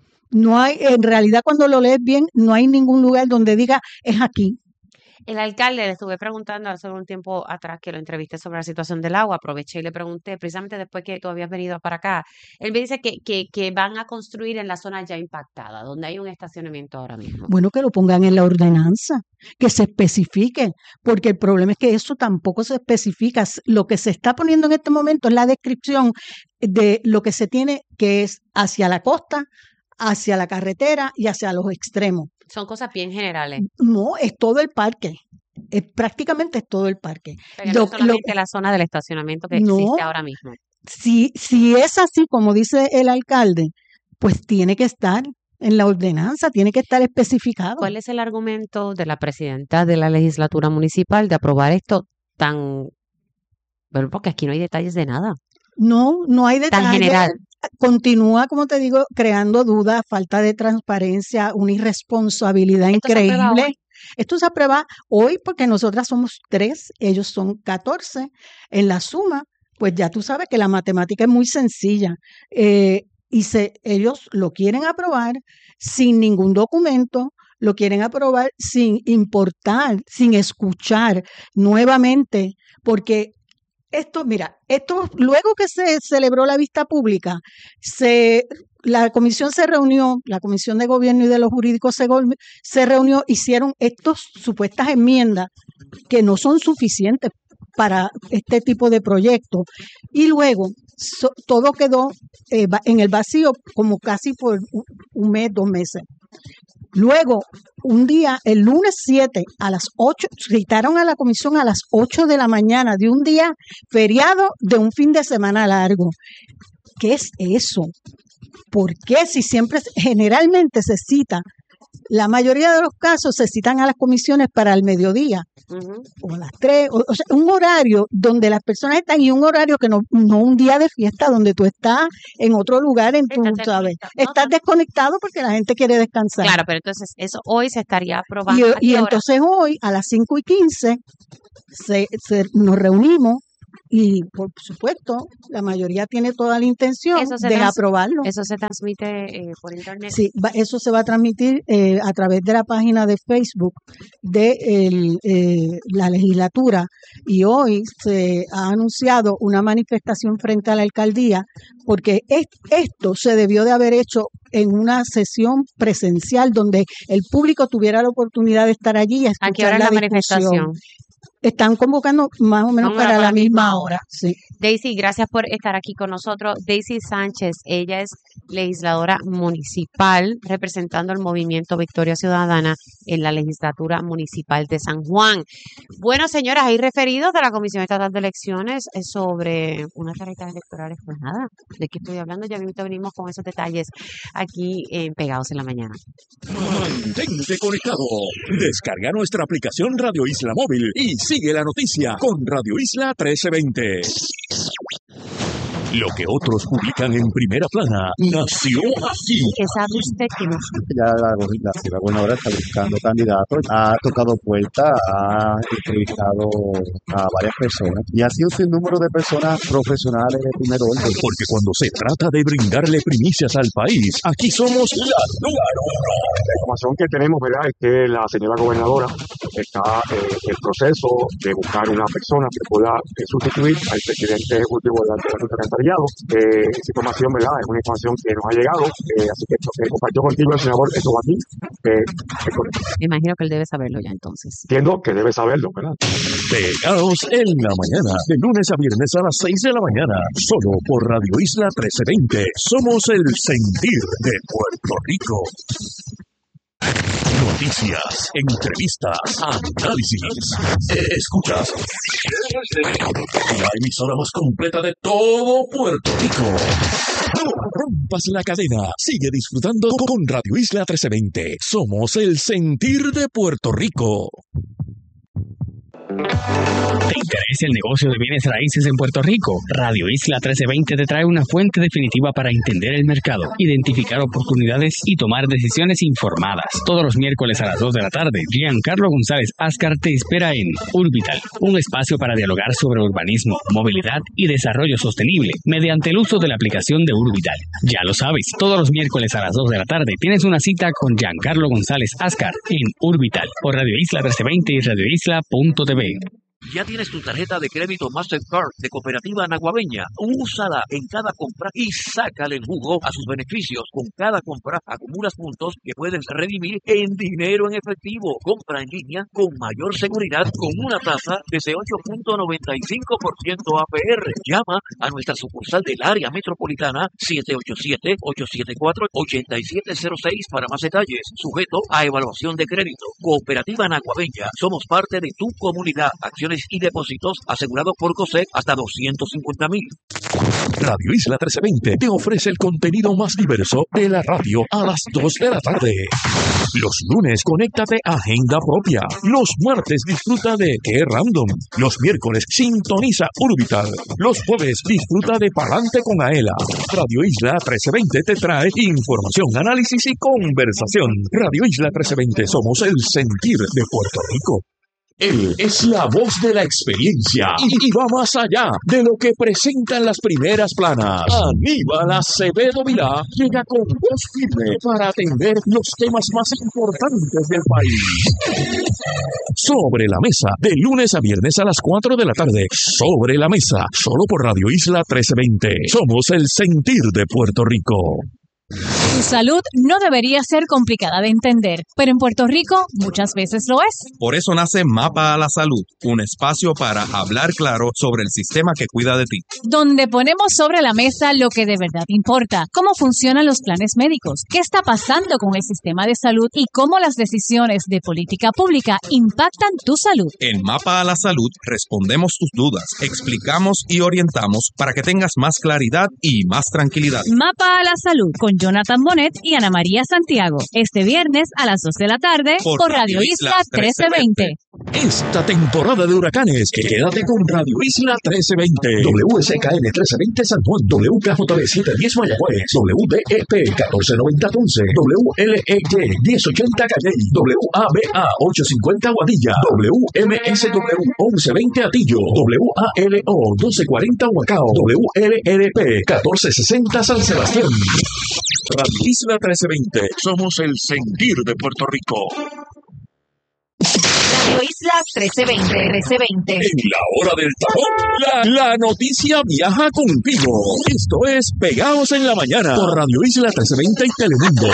No hay, en realidad cuando lo lees bien, no hay ningún lugar donde diga es aquí. El alcalde, le estuve preguntando hace un tiempo atrás que lo entrevisté sobre la situación del agua, aproveché y le pregunté, precisamente después que tú habías venido para acá, él me dice que, que, que van a construir en la zona ya impactada, donde hay un estacionamiento ahora mismo. Bueno, que lo pongan en la ordenanza, que se especifique, porque el problema es que eso tampoco se especifica. Lo que se está poniendo en este momento es la descripción de lo que se tiene, que es hacia la costa, hacia la carretera y hacia los extremos. Son cosas bien generales. No, es todo el parque. Es, prácticamente es todo el parque. Pero Lo- no solamente lo- la zona del estacionamiento que No. existe ahora mismo. si, si es así como dice el alcalde, pues tiene que estar en la ordenanza, tiene que estar especificado. ¿Cuál es el argumento de la presidenta de la legislatura municipal de aprobar esto tan... Bueno, porque aquí no hay detalles de nada. No, no hay Tan detalle. general. Continúa, como te digo, creando dudas, falta de transparencia, una irresponsabilidad ¿Esto se aprueba increíble. hoy? Esto se aprueba hoy porque nosotras somos tres, ellos son catorce. En la suma, pues ya tú sabes que la matemática es muy sencilla. Eh, y se, ellos lo quieren aprobar sin ningún documento, lo quieren aprobar sin importar, sin escuchar nuevamente, porque esto, mira, esto luego que se celebró la vista pública, se la comisión se reunió, la comisión de gobierno y de los jurídicos se, go- se reunió, hicieron estas supuestas enmiendas que no son suficientes para este tipo de proyectos. Y luego so- todo quedó eh, va- en el vacío como casi por un, un mes, dos meses. Luego, un día, el lunes siete, a las ocho, citaron a la comisión a las ocho de la mañana de un día feriado de un fin de semana largo. ¿Qué es eso? ¿Por qué si siempre, generalmente se cita, la mayoría de los casos se citan a las comisiones para el mediodía Ujú. o a las tres, o, o sea, un horario donde las personas están y un horario que no, no un día de fiesta donde tú estás en otro lugar, en tu, Estás ¿sabes? desconectado. No, Estás no. desconectado porque la gente quiere descansar. Claro, pero entonces eso hoy se estaría Y, aprobando. ¿A y qué hora? entonces hoy a las cinco y quince se, se- nos reunimos y por supuesto la mayoría tiene toda la intención Eso se de trans- aprobarlo. Eso se transmite eh, por internet. Sí, va- eso se va a transmitir eh, a través de la página de Facebook de el, eh, la legislatura y hoy se ha anunciado una manifestación frente a la alcaldía porque es- esto se debió de haber hecho en una sesión presencial donde el público tuviera la oportunidad de estar allí y ¿A qué escuchar hora es la la discusión. manifestación? Están convocando más o menos Vamos a para para la la misma misma hora. hora. Sí. Daisy, gracias por estar aquí con nosotros. Daisy Sánchez, ella es legisladora municipal representando el movimiento Victoria Ciudadana en la legislatura municipal de San Juan. Bueno, señoras, hay referidos de la Comisión Estatal de Elecciones eh, sobre unas tarjetas electorales. Pues nada, ¿de qué estoy hablando? Ya mismo venimos con esos detalles aquí en Pegados en la Mañana. Mantente conectado. Descarga nuestra aplicación Radio Isla Móvil y sigue la noticia con Radio Isla trece veinte. Lo que otros publican en primera plana nació así. ¿Qué sabe usted que no? Ya la, la, la gobernadora está buscando candidatos, ha tocado puertas, ha entrevistado a varias personas y ha sido un número de personas profesionales de primer orden. Porque cuando se trata de brindarle primicias al país, aquí somos la número uno. La información que tenemos, ¿verdad?, es que la señora gobernadora está eh, en el proceso de buscar una persona que pueda eh, sustituir al presidente ejecutivo de la Junta de Alcantarillado. Eh, esa información, ¿verdad?, es una información que nos ha llegado, eh, así que esto, eh, compartió contigo el senador esto aquí. Eh, es correcto. Me imagino que él debe saberlo ya entonces. Entiendo que debe saberlo, ¿verdad? Pegados en la mañana, de lunes a viernes a las seis de la mañana, solo por Radio Isla trece veinte. Somos el sentir de Puerto Rico. Noticias, entrevistas, análisis. Escuchas la emisora más completa de todo Puerto Rico. No rompas la cadena. Sigue disfrutando con Radio Isla trece veinte. Somos el sentir de Puerto Rico. ¿Te interesa el negocio de bienes raíces en Puerto Rico? Radio Isla trece veinte te trae una fuente definitiva para entender el mercado, identificar oportunidades y tomar decisiones informadas. Todos los miércoles a las dos de la tarde, Giancarlo González Ascar te espera en Urbital, un espacio para dialogar sobre urbanismo, movilidad y desarrollo sostenible mediante el uso de la aplicación de Urbital. Ya lo sabes, todos los miércoles a las dos de la tarde tienes una cita con Giancarlo González Ascar en Urbital por Radio Isla trece veinte y radio isla punto t v. Ya tienes tu tarjeta de crédito Mastercard de Cooperativa Naguabeña. Úsala en cada compra y sácale el jugo a sus beneficios. Con cada compra acumulas puntos que puedes redimir en dinero en efectivo. Compra en línea con mayor seguridad con una tasa desde ocho punto noventa y cinco por ciento A P R. Llama a nuestra sucursal del área metropolitana siete ocho siete, ocho siete cuatro, ocho siete cero seis para más detalles. Sujeto a evaluación de crédito. Cooperativa Naguabeña. Somos parte de tu comunidad. Acciones y depósitos asegurados por COSEC hasta doscientos cincuenta mil. Radio Isla trece veinte te ofrece el contenido más diverso de la radio a las dos de la tarde. Los lunes, conéctate a Agenda Propia. Los martes, disfruta de Qué Random. Los miércoles, sintoniza Urbital. Los jueves, disfruta de Palante con Aela. Radio Isla trece veinte te trae información, análisis y conversación. Radio Isla trece veinte, somos el sentir de Puerto Rico. Él es la voz de la experiencia y, y va más allá de lo que presentan las primeras planas. Aníbal Acevedo Vilá llega con voz firme para atender los temas más importantes del país. Sobre la mesa, de lunes a viernes a las cuatro de la tarde. Sobre la mesa, solo por Radio Isla trece veinte. Somos el sentir de Puerto Rico. Tu salud no debería ser complicada de entender, pero en Puerto Rico muchas veces lo es. Por eso nace Mapa a la Salud, un espacio para hablar claro sobre el sistema que cuida de ti. Donde ponemos sobre la mesa lo que de verdad importa, cómo funcionan los planes médicos, qué está pasando con el sistema de salud y cómo las decisiones de política pública impactan tu salud. En Mapa a la Salud respondemos tus dudas, explicamos y orientamos para que tengas más claridad y más tranquilidad. Mapa a la Salud con Jonathan Bonet y Ana María Santiago. Este viernes a las dos de la tarde por, por Radio Isla trece veinte. Esta temporada de huracanes, quédate con Radio Isla trece veinte. W S K N trece veinte San Juan, W K J B setecientos diez Mayagüez, W D E P catorce noventa Ponce, W L E Y diez ochenta Calle, W A B A ochocientos cincuenta Guadilla, W M S W once veinte Atillo, W A L O doce cuarenta Huacao, W L R P catorce sesenta San Sebastián. Radio Isla trece veinte, somos el sentir de Puerto Rico. Radio Isla trece veinte, trece veinte. En la hora del tapón, la, la noticia viaja contigo. Esto es Pegados en la Mañana por Radio Isla trece veinte y Telemundo.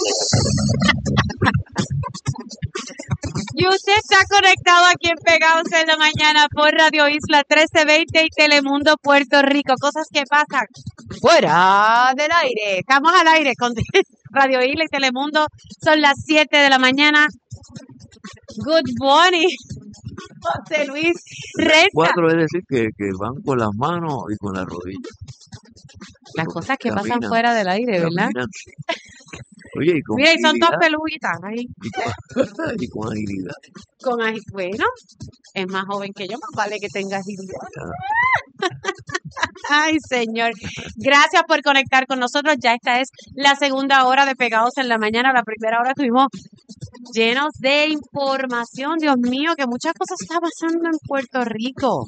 Y usted está conectado aquí en Pegados en la Mañana por Radio Isla trece veinte y Telemundo Puerto Rico. Cosas que pasan fuera del aire. Estamos al aire con Radio Isla y Telemundo. Son las siete de la mañana. Good morning, José Luis Reza. Cuatro es decir que, que van con las manos y con las rodillas. Las cosas que Caminan, pasan fuera del aire, ¿verdad? caminan. Oye, y con Mira, y son dos agilidad, peluguitas ahí. y con, y con agilidad. Con agi- bueno, es más joven que yo, más vale que tenga agilidad. Ay, señor. Gracias por conectar con nosotros. Ya esta es la segunda hora de Pegados en la Mañana. La primera hora estuvimos llenos de información. Dios mío, que muchas cosas están pasando en Puerto Rico.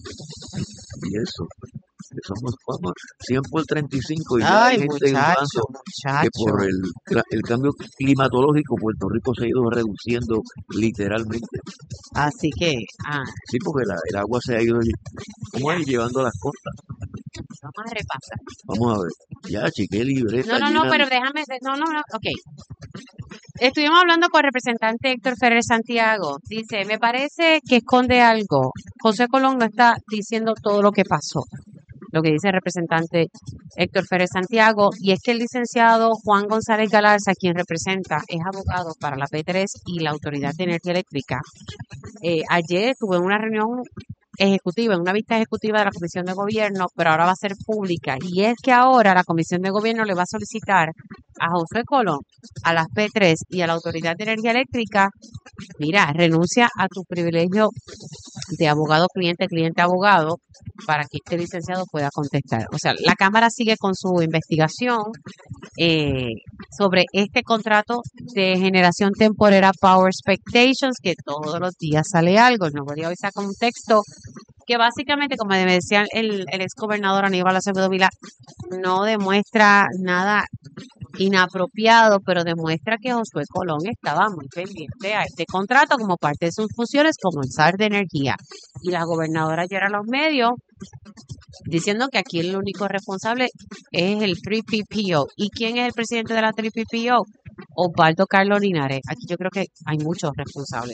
Y eso, que somos vamos, cien por treinta y cinco y Ay, hay gente en muchacho, avanzo que muchacho. por el, cla- el cambio climatológico Puerto Rico se ha ido reduciendo literalmente. Así que, ah, Sí, porque la- el agua se ha ido ¿cómo es? Llevando a las costas. vamos a repasar. Vamos a ver. Ya, chiqué libreta. No, no, no, llena pero de- déjame, no, no, no, ok. Estuvimos hablando con el representante Héctor Ferrer Santiago. Dice, me parece que esconde algo. José Colón no está diciendo todo lo que pasó. Lo que dice el representante Héctor Ferrer Santiago, y es que el licenciado Juan González Galarza, quien representa, es abogado para la P tres y la Autoridad de Energía Eléctrica. Eh, ayer tuve una reunión ejecutiva, en una vista ejecutiva de la Comisión de Gobierno, pero ahora va a ser pública. Y es que ahora la Comisión de Gobierno le va a solicitar a José Colón, a las P tres y a la Autoridad de Energía Eléctrica, mira, renuncia a tu privilegio de abogado cliente, cliente abogado, para que este licenciado pueda contestar. O sea, la Cámara sigue con su investigación eh, sobre este contrato de generación temporera Power Expectations, que todos los días sale algo. El Nuevo Día hoy saca un texto que básicamente, como me decía el, el ex gobernador Aníbal Acevedo Vilá, no demuestra nada inapropiado, pero demuestra que Josué Colón estaba muy pendiente a este contrato como parte de sus funciones como el S A R de energía. Y la gobernadora ayer a los medios diciendo que aquí el único responsable es el tres P P O. ¿Y quién es el presidente de la tres P P O? Osvaldo Carlos Linares. Aquí yo creo que hay muchos responsables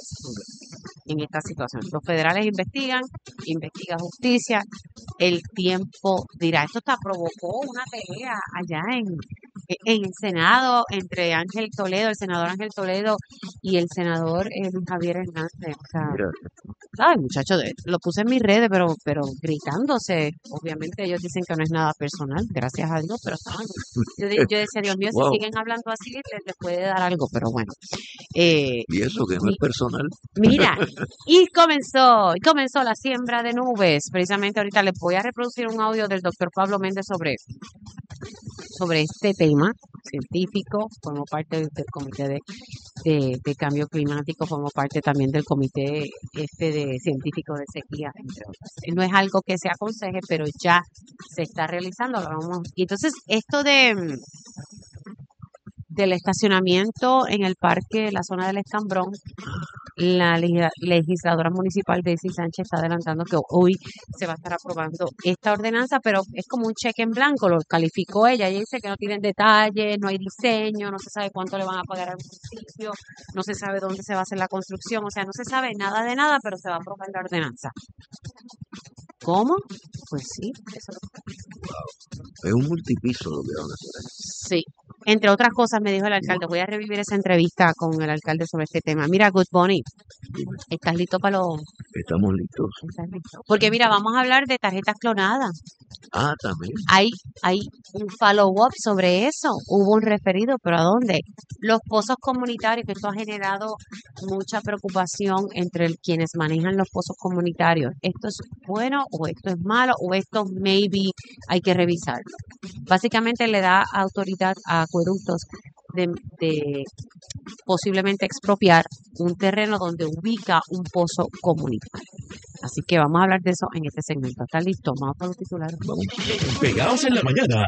en esta situación. Los federales investigan, investiga justicia, el tiempo dirá. Esto hasta provocó una pelea allá en, en el Senado entre Ángel Toledo, el senador Ángel Toledo y el senador eh, Luis Javier Hernández. O sea, Mira, ay, muchachos, lo puse en mis redes, pero pero gritándose. Obviamente ellos dicen que no es nada personal, gracias a Dios, pero estaban- yo, de- yo decía, Dios mío, Wow. si siguen hablando así, les, les puede dar algo, pero bueno. Eh, y eso que no es personal. Mira, y comenzó, y comenzó la siembra de nubes. Precisamente ahorita les voy a reproducir un audio del doctor Pablo Méndez sobre, sobre este tema científico. Formó parte del, del comité de, de, de cambio climático, formó parte también del comité este de científico de sequía, entre otras. No es algo que se aconseje, pero ya se está realizando. Lo vamos- Y entonces, esto de mm, del estacionamiento en el parque, la zona del Escambrón, la legisla- legisladora municipal Daisy Sánchez está adelantando que hoy se va a estar aprobando esta ordenanza, pero es como un cheque en blanco, lo calificó ella. Ella dice que no tienen detalles, no hay diseño, no se sabe cuánto le van a pagar al municipio, no se sabe dónde se va a hacer la construcción, o sea, no se sabe nada de nada, pero se va a aprobar la ordenanza. ¿Cómo? Pues sí, eso es lo que- Es un multipiso lo que van a hacer ahí. Sí. Entre otras cosas, me dijo el alcalde, voy a revivir esa entrevista con el alcalde sobre este tema. Mira, Good Bunny, ¿estás listo para lo...? Estamos listos. ¿Estás listo? Porque mira, vamos a hablar de tarjetas clonadas. Ah, también. Hay, hay un follow-up sobre eso. Hubo un referido, pero ¿a dónde? Los pozos comunitarios, que esto ha generado mucha preocupación entre el- quienes manejan los pozos comunitarios. ¿Esto es bueno o esto es malo o esto maybe hay que revisarlo? Básicamente le da autoridad a acueductos de, de posiblemente expropiar un terreno donde ubica un pozo comunitario. Así que vamos a hablar de eso en este segmento. ¿Está listo? Vamos a los titulares. Pegados en la mañana,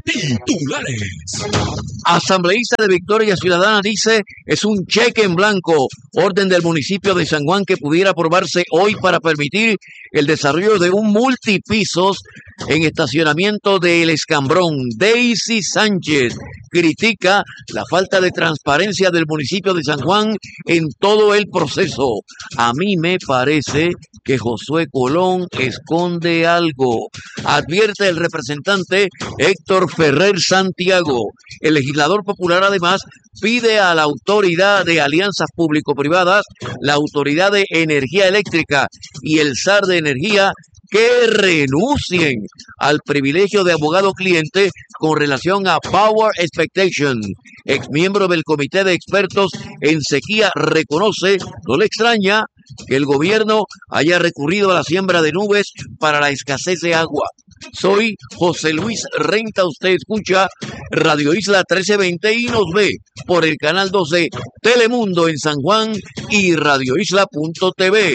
titulares. Asambleísta de Victoria Ciudadana dice es un cheque en blanco, orden del municipio de San Juan que pudiera aprobarse hoy para permitir el desarrollo de un multipisos en estacionamiento del Escambrón. Daisy Sánchez critica la falta de transparencia del municipio de San Juan en todo el proceso. A mí me parece que Josué Colón esconde algo, advierte el representante Héctor Ferrer Santiago. El legislador popular además pide a la Autoridad de Alianzas Público-Privadas, la Autoridad de Energía Eléctrica y el S A R de Energía que renuncien al privilegio de abogado cliente con relación a Power Expectation. Exmiembro del Comité de Expertos en Sequía reconoce, no le extraña, que el gobierno haya recurrido a la siembra de nubes para la escasez de agua. Soy José Luis Renta, usted escucha Radio Isla trece veinte y nos ve por el canal doce Telemundo en San Juan y radio isla punto t v.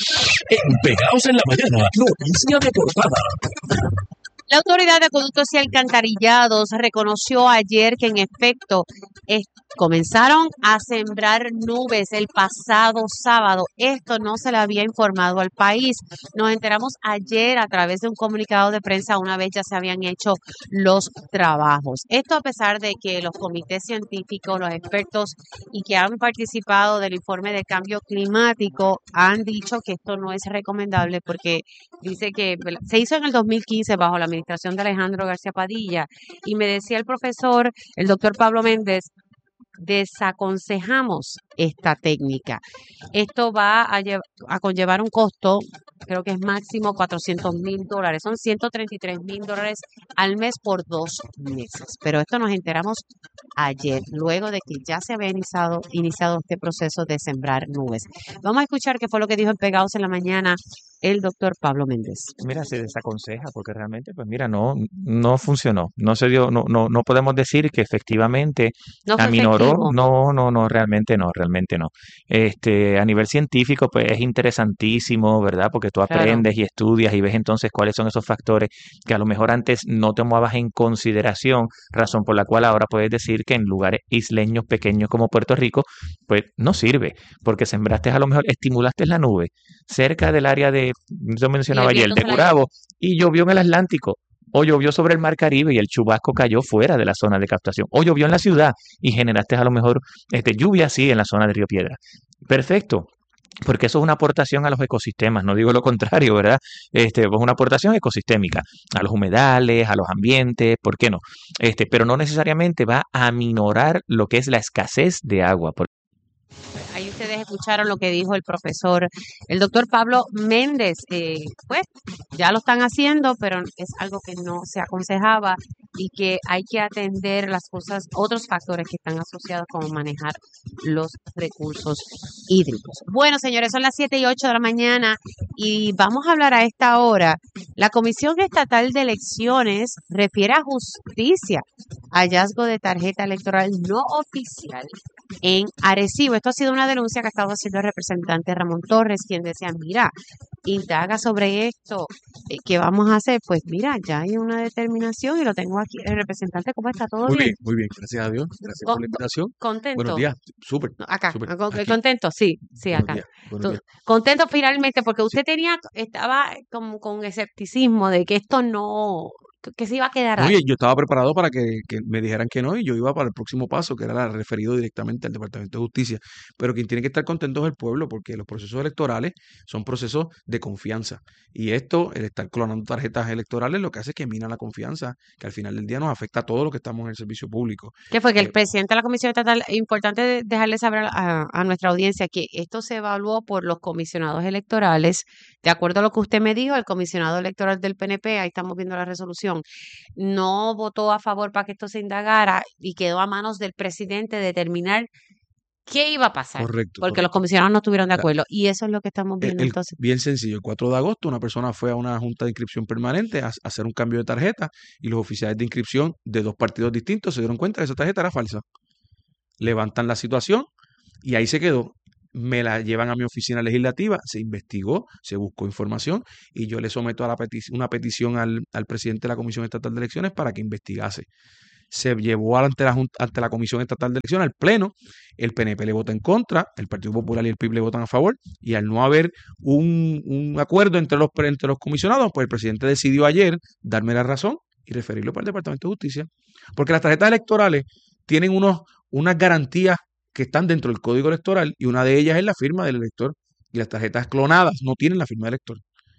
En Pegados en la mañana, noticia de portada. La Autoridad de Acueductos y Alcantarillados reconoció ayer que en efecto es- comenzaron a sembrar nubes el pasado sábado. Esto no se le había informado al país. Nos enteramos ayer a través de un comunicado de prensa, una vez ya se habían hecho los trabajos. Esto a pesar de que los comités científicos, los expertos y que han participado del informe de cambio climático han dicho que esto no es recomendable porque dice que ¿verdad? Se hizo en el dos mil quince bajo la administración de Alejandro García Padilla y me decía el profesor, el doctor Pablo Méndez, desaconsejamos esta técnica. Esto va a, lle- a conllevar un costo, creo que es máximo cuatrocientos mil dólares, son ciento treinta y tres mil dólares al mes por dos meses. Pero esto nos enteramos ayer, luego de que ya se había iniciado, iniciado este proceso de sembrar nubes. Vamos a escuchar qué fue lo que dijo en Pegados en la Mañana el doctor Pablo Méndez. Mira, se desaconseja porque realmente, pues mira, no, no funcionó, no se dio, no, no, no podemos decir que efectivamente No fue aminoró, efectivo. no, no, no, realmente no, realmente no. Este, a nivel científico, pues es interesantísimo, ¿verdad? Porque tú Claro. aprendes y estudias y ves entonces cuáles son esos factores que a lo mejor antes no tomabas en consideración, razón por la cual ahora puedes decir que en lugares isleños pequeños como Puerto Rico, pues no sirve, porque sembraste a lo mejor, estimulaste la nube cerca del área de, yo mencionaba el ayer, viento de se la Gurabo, y llovió en el Atlántico, o llovió sobre el Mar Caribe y el chubasco cayó fuera de la zona de captación, o llovió en la ciudad y generaste a lo mejor este, lluvia así en la zona de Río Piedra. Perfecto. Porque eso es una aportación a los ecosistemas, no digo lo contrario, ¿verdad? Este, es una aportación ecosistémica, a los humedales, a los ambientes, ¿por qué no? Este, pero no necesariamente va a aminorar lo que es la escasez de agua. Por- Ahí ustedes escucharon lo que dijo el profesor, el doctor Pablo Méndez. Eh, pues ya lo están haciendo, pero es algo que no se aconsejaba y que hay que atender las cosas, otros factores que están asociados como manejar los recursos hídricos. Bueno, señores, son las siete y ocho de la mañana y vamos a hablar a esta hora. La Comisión Estatal de Elecciones refiere a justicia, hallazgo de tarjeta electoral no oficial en Arecibo. Esto ha sido una denuncia que ha estado haciendo el representante Ramón Torres, quien decía, mira, indaga sobre esto, eh, ¿qué vamos a hacer? Pues mira, ya hay una determinación y lo tengo aquí. El representante, ¿cómo está? ¿Todo Muy bien? bien, muy bien, gracias a Dios, gracias Con- por la invitación. ¿Contento? Buenos días, súper, No, acá, súper. con- Aquí, contento, sí, sí, buenos acá. días, buenos Tú- días. Contento finalmente porque usted tenía, estaba como con escepticismo de que esto no, que se iba a quedar ahí. Oye, yo estaba preparado para que, que me dijeran que no y yo iba para el próximo paso, que era la referido directamente al Departamento de Justicia. Pero quien tiene que estar contento es el pueblo, porque los procesos electorales son procesos de confianza. Y esto, el estar clonando tarjetas electorales, lo que hace es que mina la confianza, que al final del día nos afecta a todos los que estamos en el servicio público. Que fue que el Eh, presidente de la Comisión Estatal, importante de- dejarle saber a, a nuestra audiencia que esto se evaluó por los comisionados electorales. De acuerdo a lo que usted me dijo, el comisionado electoral del P N P, ahí estamos viendo la resolución, no votó a favor para que esto se indagara y quedó a manos del presidente determinar qué iba a pasar, correcto, porque los correcto. comisionados no estuvieron de O sea, acuerdo. Y eso es lo que estamos el- viendo el- entonces. bien sencillo, el cuatro de agosto una persona fue a una junta de inscripción permanente a, a hacer un cambio de tarjeta y los oficiales de inscripción de dos partidos distintos se dieron cuenta que esa tarjeta era falsa. Levantan la situación y ahí se quedó. Me la llevan a mi oficina legislativa, se investigó, se buscó información y yo le someto a la peti- una petición al, al presidente de la Comisión Estatal de Elecciones para que investigase. Se llevó ante la, Jun- ante la Comisión Estatal de Elecciones, al Pleno, el P N P le vota en contra, el Partido Popular y el P I B le votan a favor, y al no haber un, un acuerdo entre los, pre- entre los comisionados, pues el presidente decidió ayer darme la razón y referirlo para el Departamento de Justicia, porque las tarjetas electorales tienen unos, unas garantías que están dentro del código electoral y una de ellas es la firma del elector, y las tarjetas clonadas no tienen la firma del elector.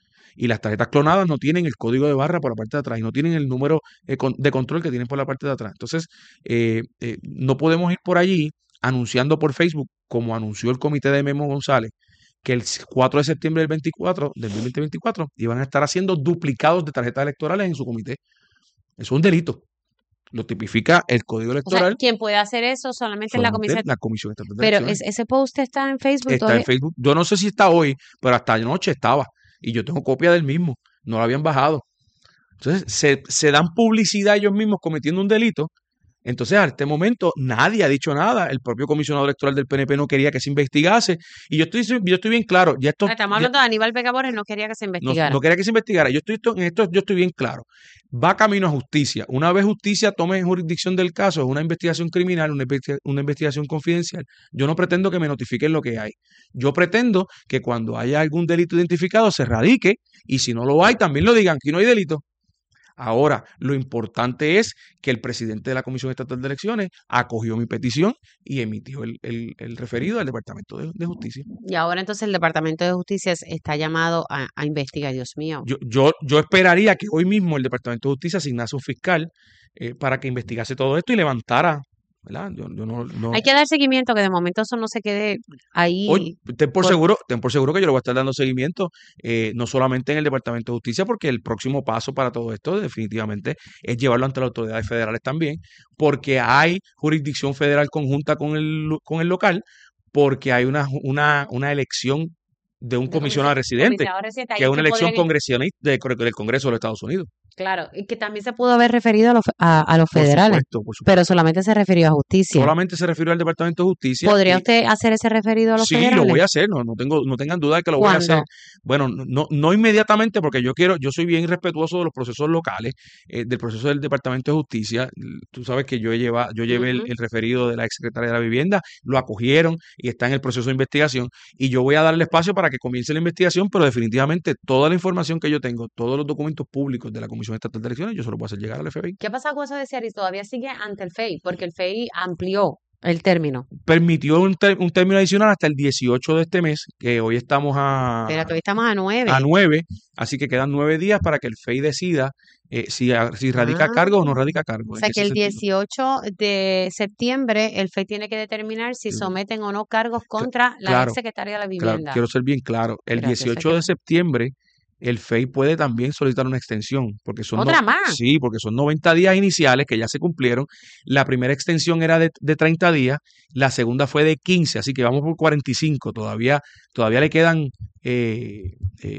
Y las tarjetas clonadas no tienen el código de barra por la parte de atrás y no tienen el número eh, con- de control que tienen por la parte de atrás. Entonces, eh, eh, no podemos ir por allí anunciando por Facebook, como anunció el comité de Memo González, que el cuatro de septiembre del veinticuatro, del dos mil veinticuatro, iban a estar haciendo duplicados de tarjetas electorales en su comité. Eso es un delito. Lo tipifica el código O sea, electoral, quien puede hacer eso solamente es la solamente comisión. la Comisión Estatal de Pero Elecciones. es- ese post está en Facebook Está todavía. en Facebook. Yo no sé si está hoy, pero hasta anoche estaba. Y yo tengo copia del mismo. No lo habían bajado. Entonces, se, se dan publicidad ellos mismos cometiendo un delito. Entonces, a este momento, nadie ha dicho nada. El propio comisionado electoral del P N P no quería que se investigase. Y yo estoy, yo estoy bien claro. Ya esto, Estamos ya- hablando de Aníbal Vega Borges, no quería que se no, investigara. no quería que se investigara. Yo estoy en esto, yo estoy bien claro. Va camino a justicia. Una vez justicia tome jurisdicción del caso, es una investigación criminal, una, investi- una investigación confidencial. Yo no pretendo que me notifiquen lo que hay. Yo pretendo que cuando haya algún delito identificado se radique y si no lo hay, también lo digan, que no hay delito. Ahora, lo importante es que el presidente de la Comisión Estatal de Elecciones acogió mi petición y emitió el, el- el referido al Departamento de, de Justicia. Y ahora entonces el Departamento de Justicia es- está llamado a, a investigar, Dios mío. Yo, yo, yo esperaría que hoy mismo el Departamento de Justicia asignase un fiscal eh, para que investigase todo esto y levantara, ¿verdad? Yo, yo no, no- Hay que dar seguimiento, que de momento eso no se quede ahí. Hoy, ten por por- seguro, ten por seguro que yo le voy a estar dando seguimiento, eh, no solamente en el Departamento de Justicia, porque el próximo paso para todo esto definitivamente es llevarlo ante las autoridades federales también, porque hay jurisdicción federal conjunta con el, lo- con el local, porque hay una, una, una elección de un de comisionado comisi- residente, comisionado residente, ahí que es es una que elección podrían- congresionista de- del Congreso de los Estados Unidos. Claro, y que también se pudo haber referido a los, fe- a, a los Por federales, supuesto, por supuesto. pero solamente se refirió a justicia. Solamente se refirió al Departamento de Justicia. ¿Podría y- usted hacer ese referido a los Sí, federales? lo voy a hacer, no, no tengo, no tengan duda de que lo voy a ¿Cuándo? hacer. Bueno, no, no no inmediatamente, porque yo quiero, yo soy bien respetuoso de los procesos locales, eh, del proceso del Departamento de Justicia. Tú sabes que yo lleva, yo llevé el, Ujú. el referido de la exsecretaria de la Vivienda, lo acogieron y está en el proceso de investigación. Y yo voy a darle espacio para que comience la investigación, pero definitivamente toda la información que yo tengo, todos los documentos públicos de la Comisión Estatal de Elecciones, yo se los voy a hacer llegar al F B I. ¿Qué pasa con eso de Ciaris? Todavía sigue ante el F E I, porque el F E I amplió el término. Permitió un, ter- un término adicional hasta el dieciocho de este mes, que hoy estamos a, Pero hoy estamos a nueve. a nueve, así que quedan nueve días para que el F E I decida eh, si, a- si radica Ah. cargo o no radica cargo. O en sea que ese el sentido. dieciocho de septiembre el F E I tiene que determinar si Sí. someten o no cargos contra la Claro, ex secretaria de la Claro, Vivienda. quiero ser bien claro. El Gracias, dieciocho de secretario. septiembre, el F E I puede también solicitar una extensión, porque son ¿Otra no- más? sí, porque son noventa días iniciales que ya se cumplieron. La primera extensión era de, de treinta días, la segunda fue de quince, así que vamos por cuarenta y cinco. Todavía, todavía le quedan eh, eh,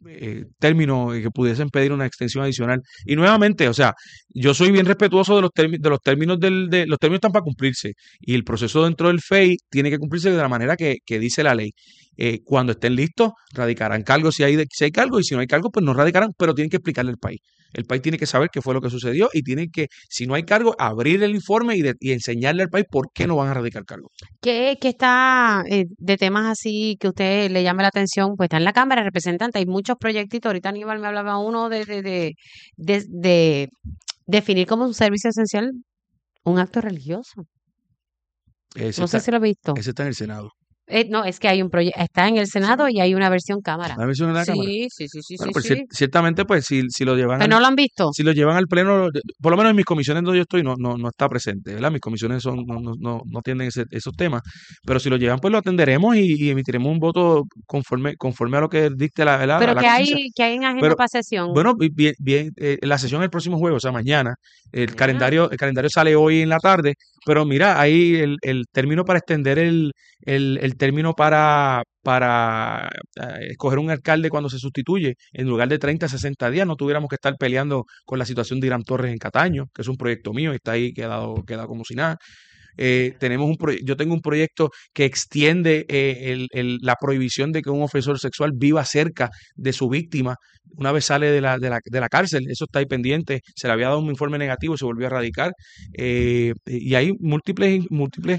eh, términos que pudiesen pedir una extensión adicional. Y nuevamente, o sea, yo soy bien respetuoso de los, términos de los términos del, de los términos están para cumplirse y el proceso dentro del F E I tiene que cumplirse de la manera que, que dice la ley. Eh, cuando estén listos, radicarán cargos si hay, de- si hay cargos y si no hay cargos, pues no radicarán, pero tienen que explicarle al país. El país tiene que saber qué fue lo que sucedió y tienen que, si no hay cargos, abrir el informe y, de- y enseñarle al país por qué no van a radicar cargos. ¿Qué, qué está eh, de temas así que usted le llame la atención? Pues está en la Cámara de Representantes, hay muchos proyectitos. Ahorita Aníbal me hablaba uno de, de, de, de, de definir como un servicio esencial un acto religioso. Ese No sé está, si lo he visto. ese está en el Senado. Eh, no, es que hay un proyecto, está en el Senado y hay una versión Cámara. ¿La versión en la Cámara? Sí, sí, sí, sí, Bueno, sí, pues sí. cier- ciertamente, pues si, si lo llevan ¿Pero al, no lo han visto? si lo llevan al pleno, de- por lo menos en mis comisiones donde yo estoy, no, no, no está presente, ¿verdad? Mis comisiones son, no, no, no, no atienden ese- esos temas, pero si lo llevan, pues lo atenderemos y, y emitiremos un voto conforme, conforme a lo que dicte la, la, ¿Pero la qué conciencia. hay, qué hay en agenda Pero, para sesión? bueno, bi- bien, bien, eh, la sesión es el próximo jueves, o sea, mañana. El Mañana. calendario, el calendario sale hoy en la tarde, pero mira, ahí el, el término para extender el, el, el término para, para eh, escoger un alcalde cuando se sustituye, en lugar de treinta a sesenta días, no tuviéramos que estar peleando con la situación de Irán Torres en Cataño, que es un proyecto mío y está ahí quedado, quedado como si nada. Eh, tenemos un proye- yo tengo un proyecto que extiende eh, el- el- la prohibición de que un ofensor sexual viva cerca de su víctima una vez sale de la, de la, de la cárcel. Eso está ahí pendiente. Se le había dado un informe negativo y se volvió a radicar. Eh, y hay múltiples, múltiples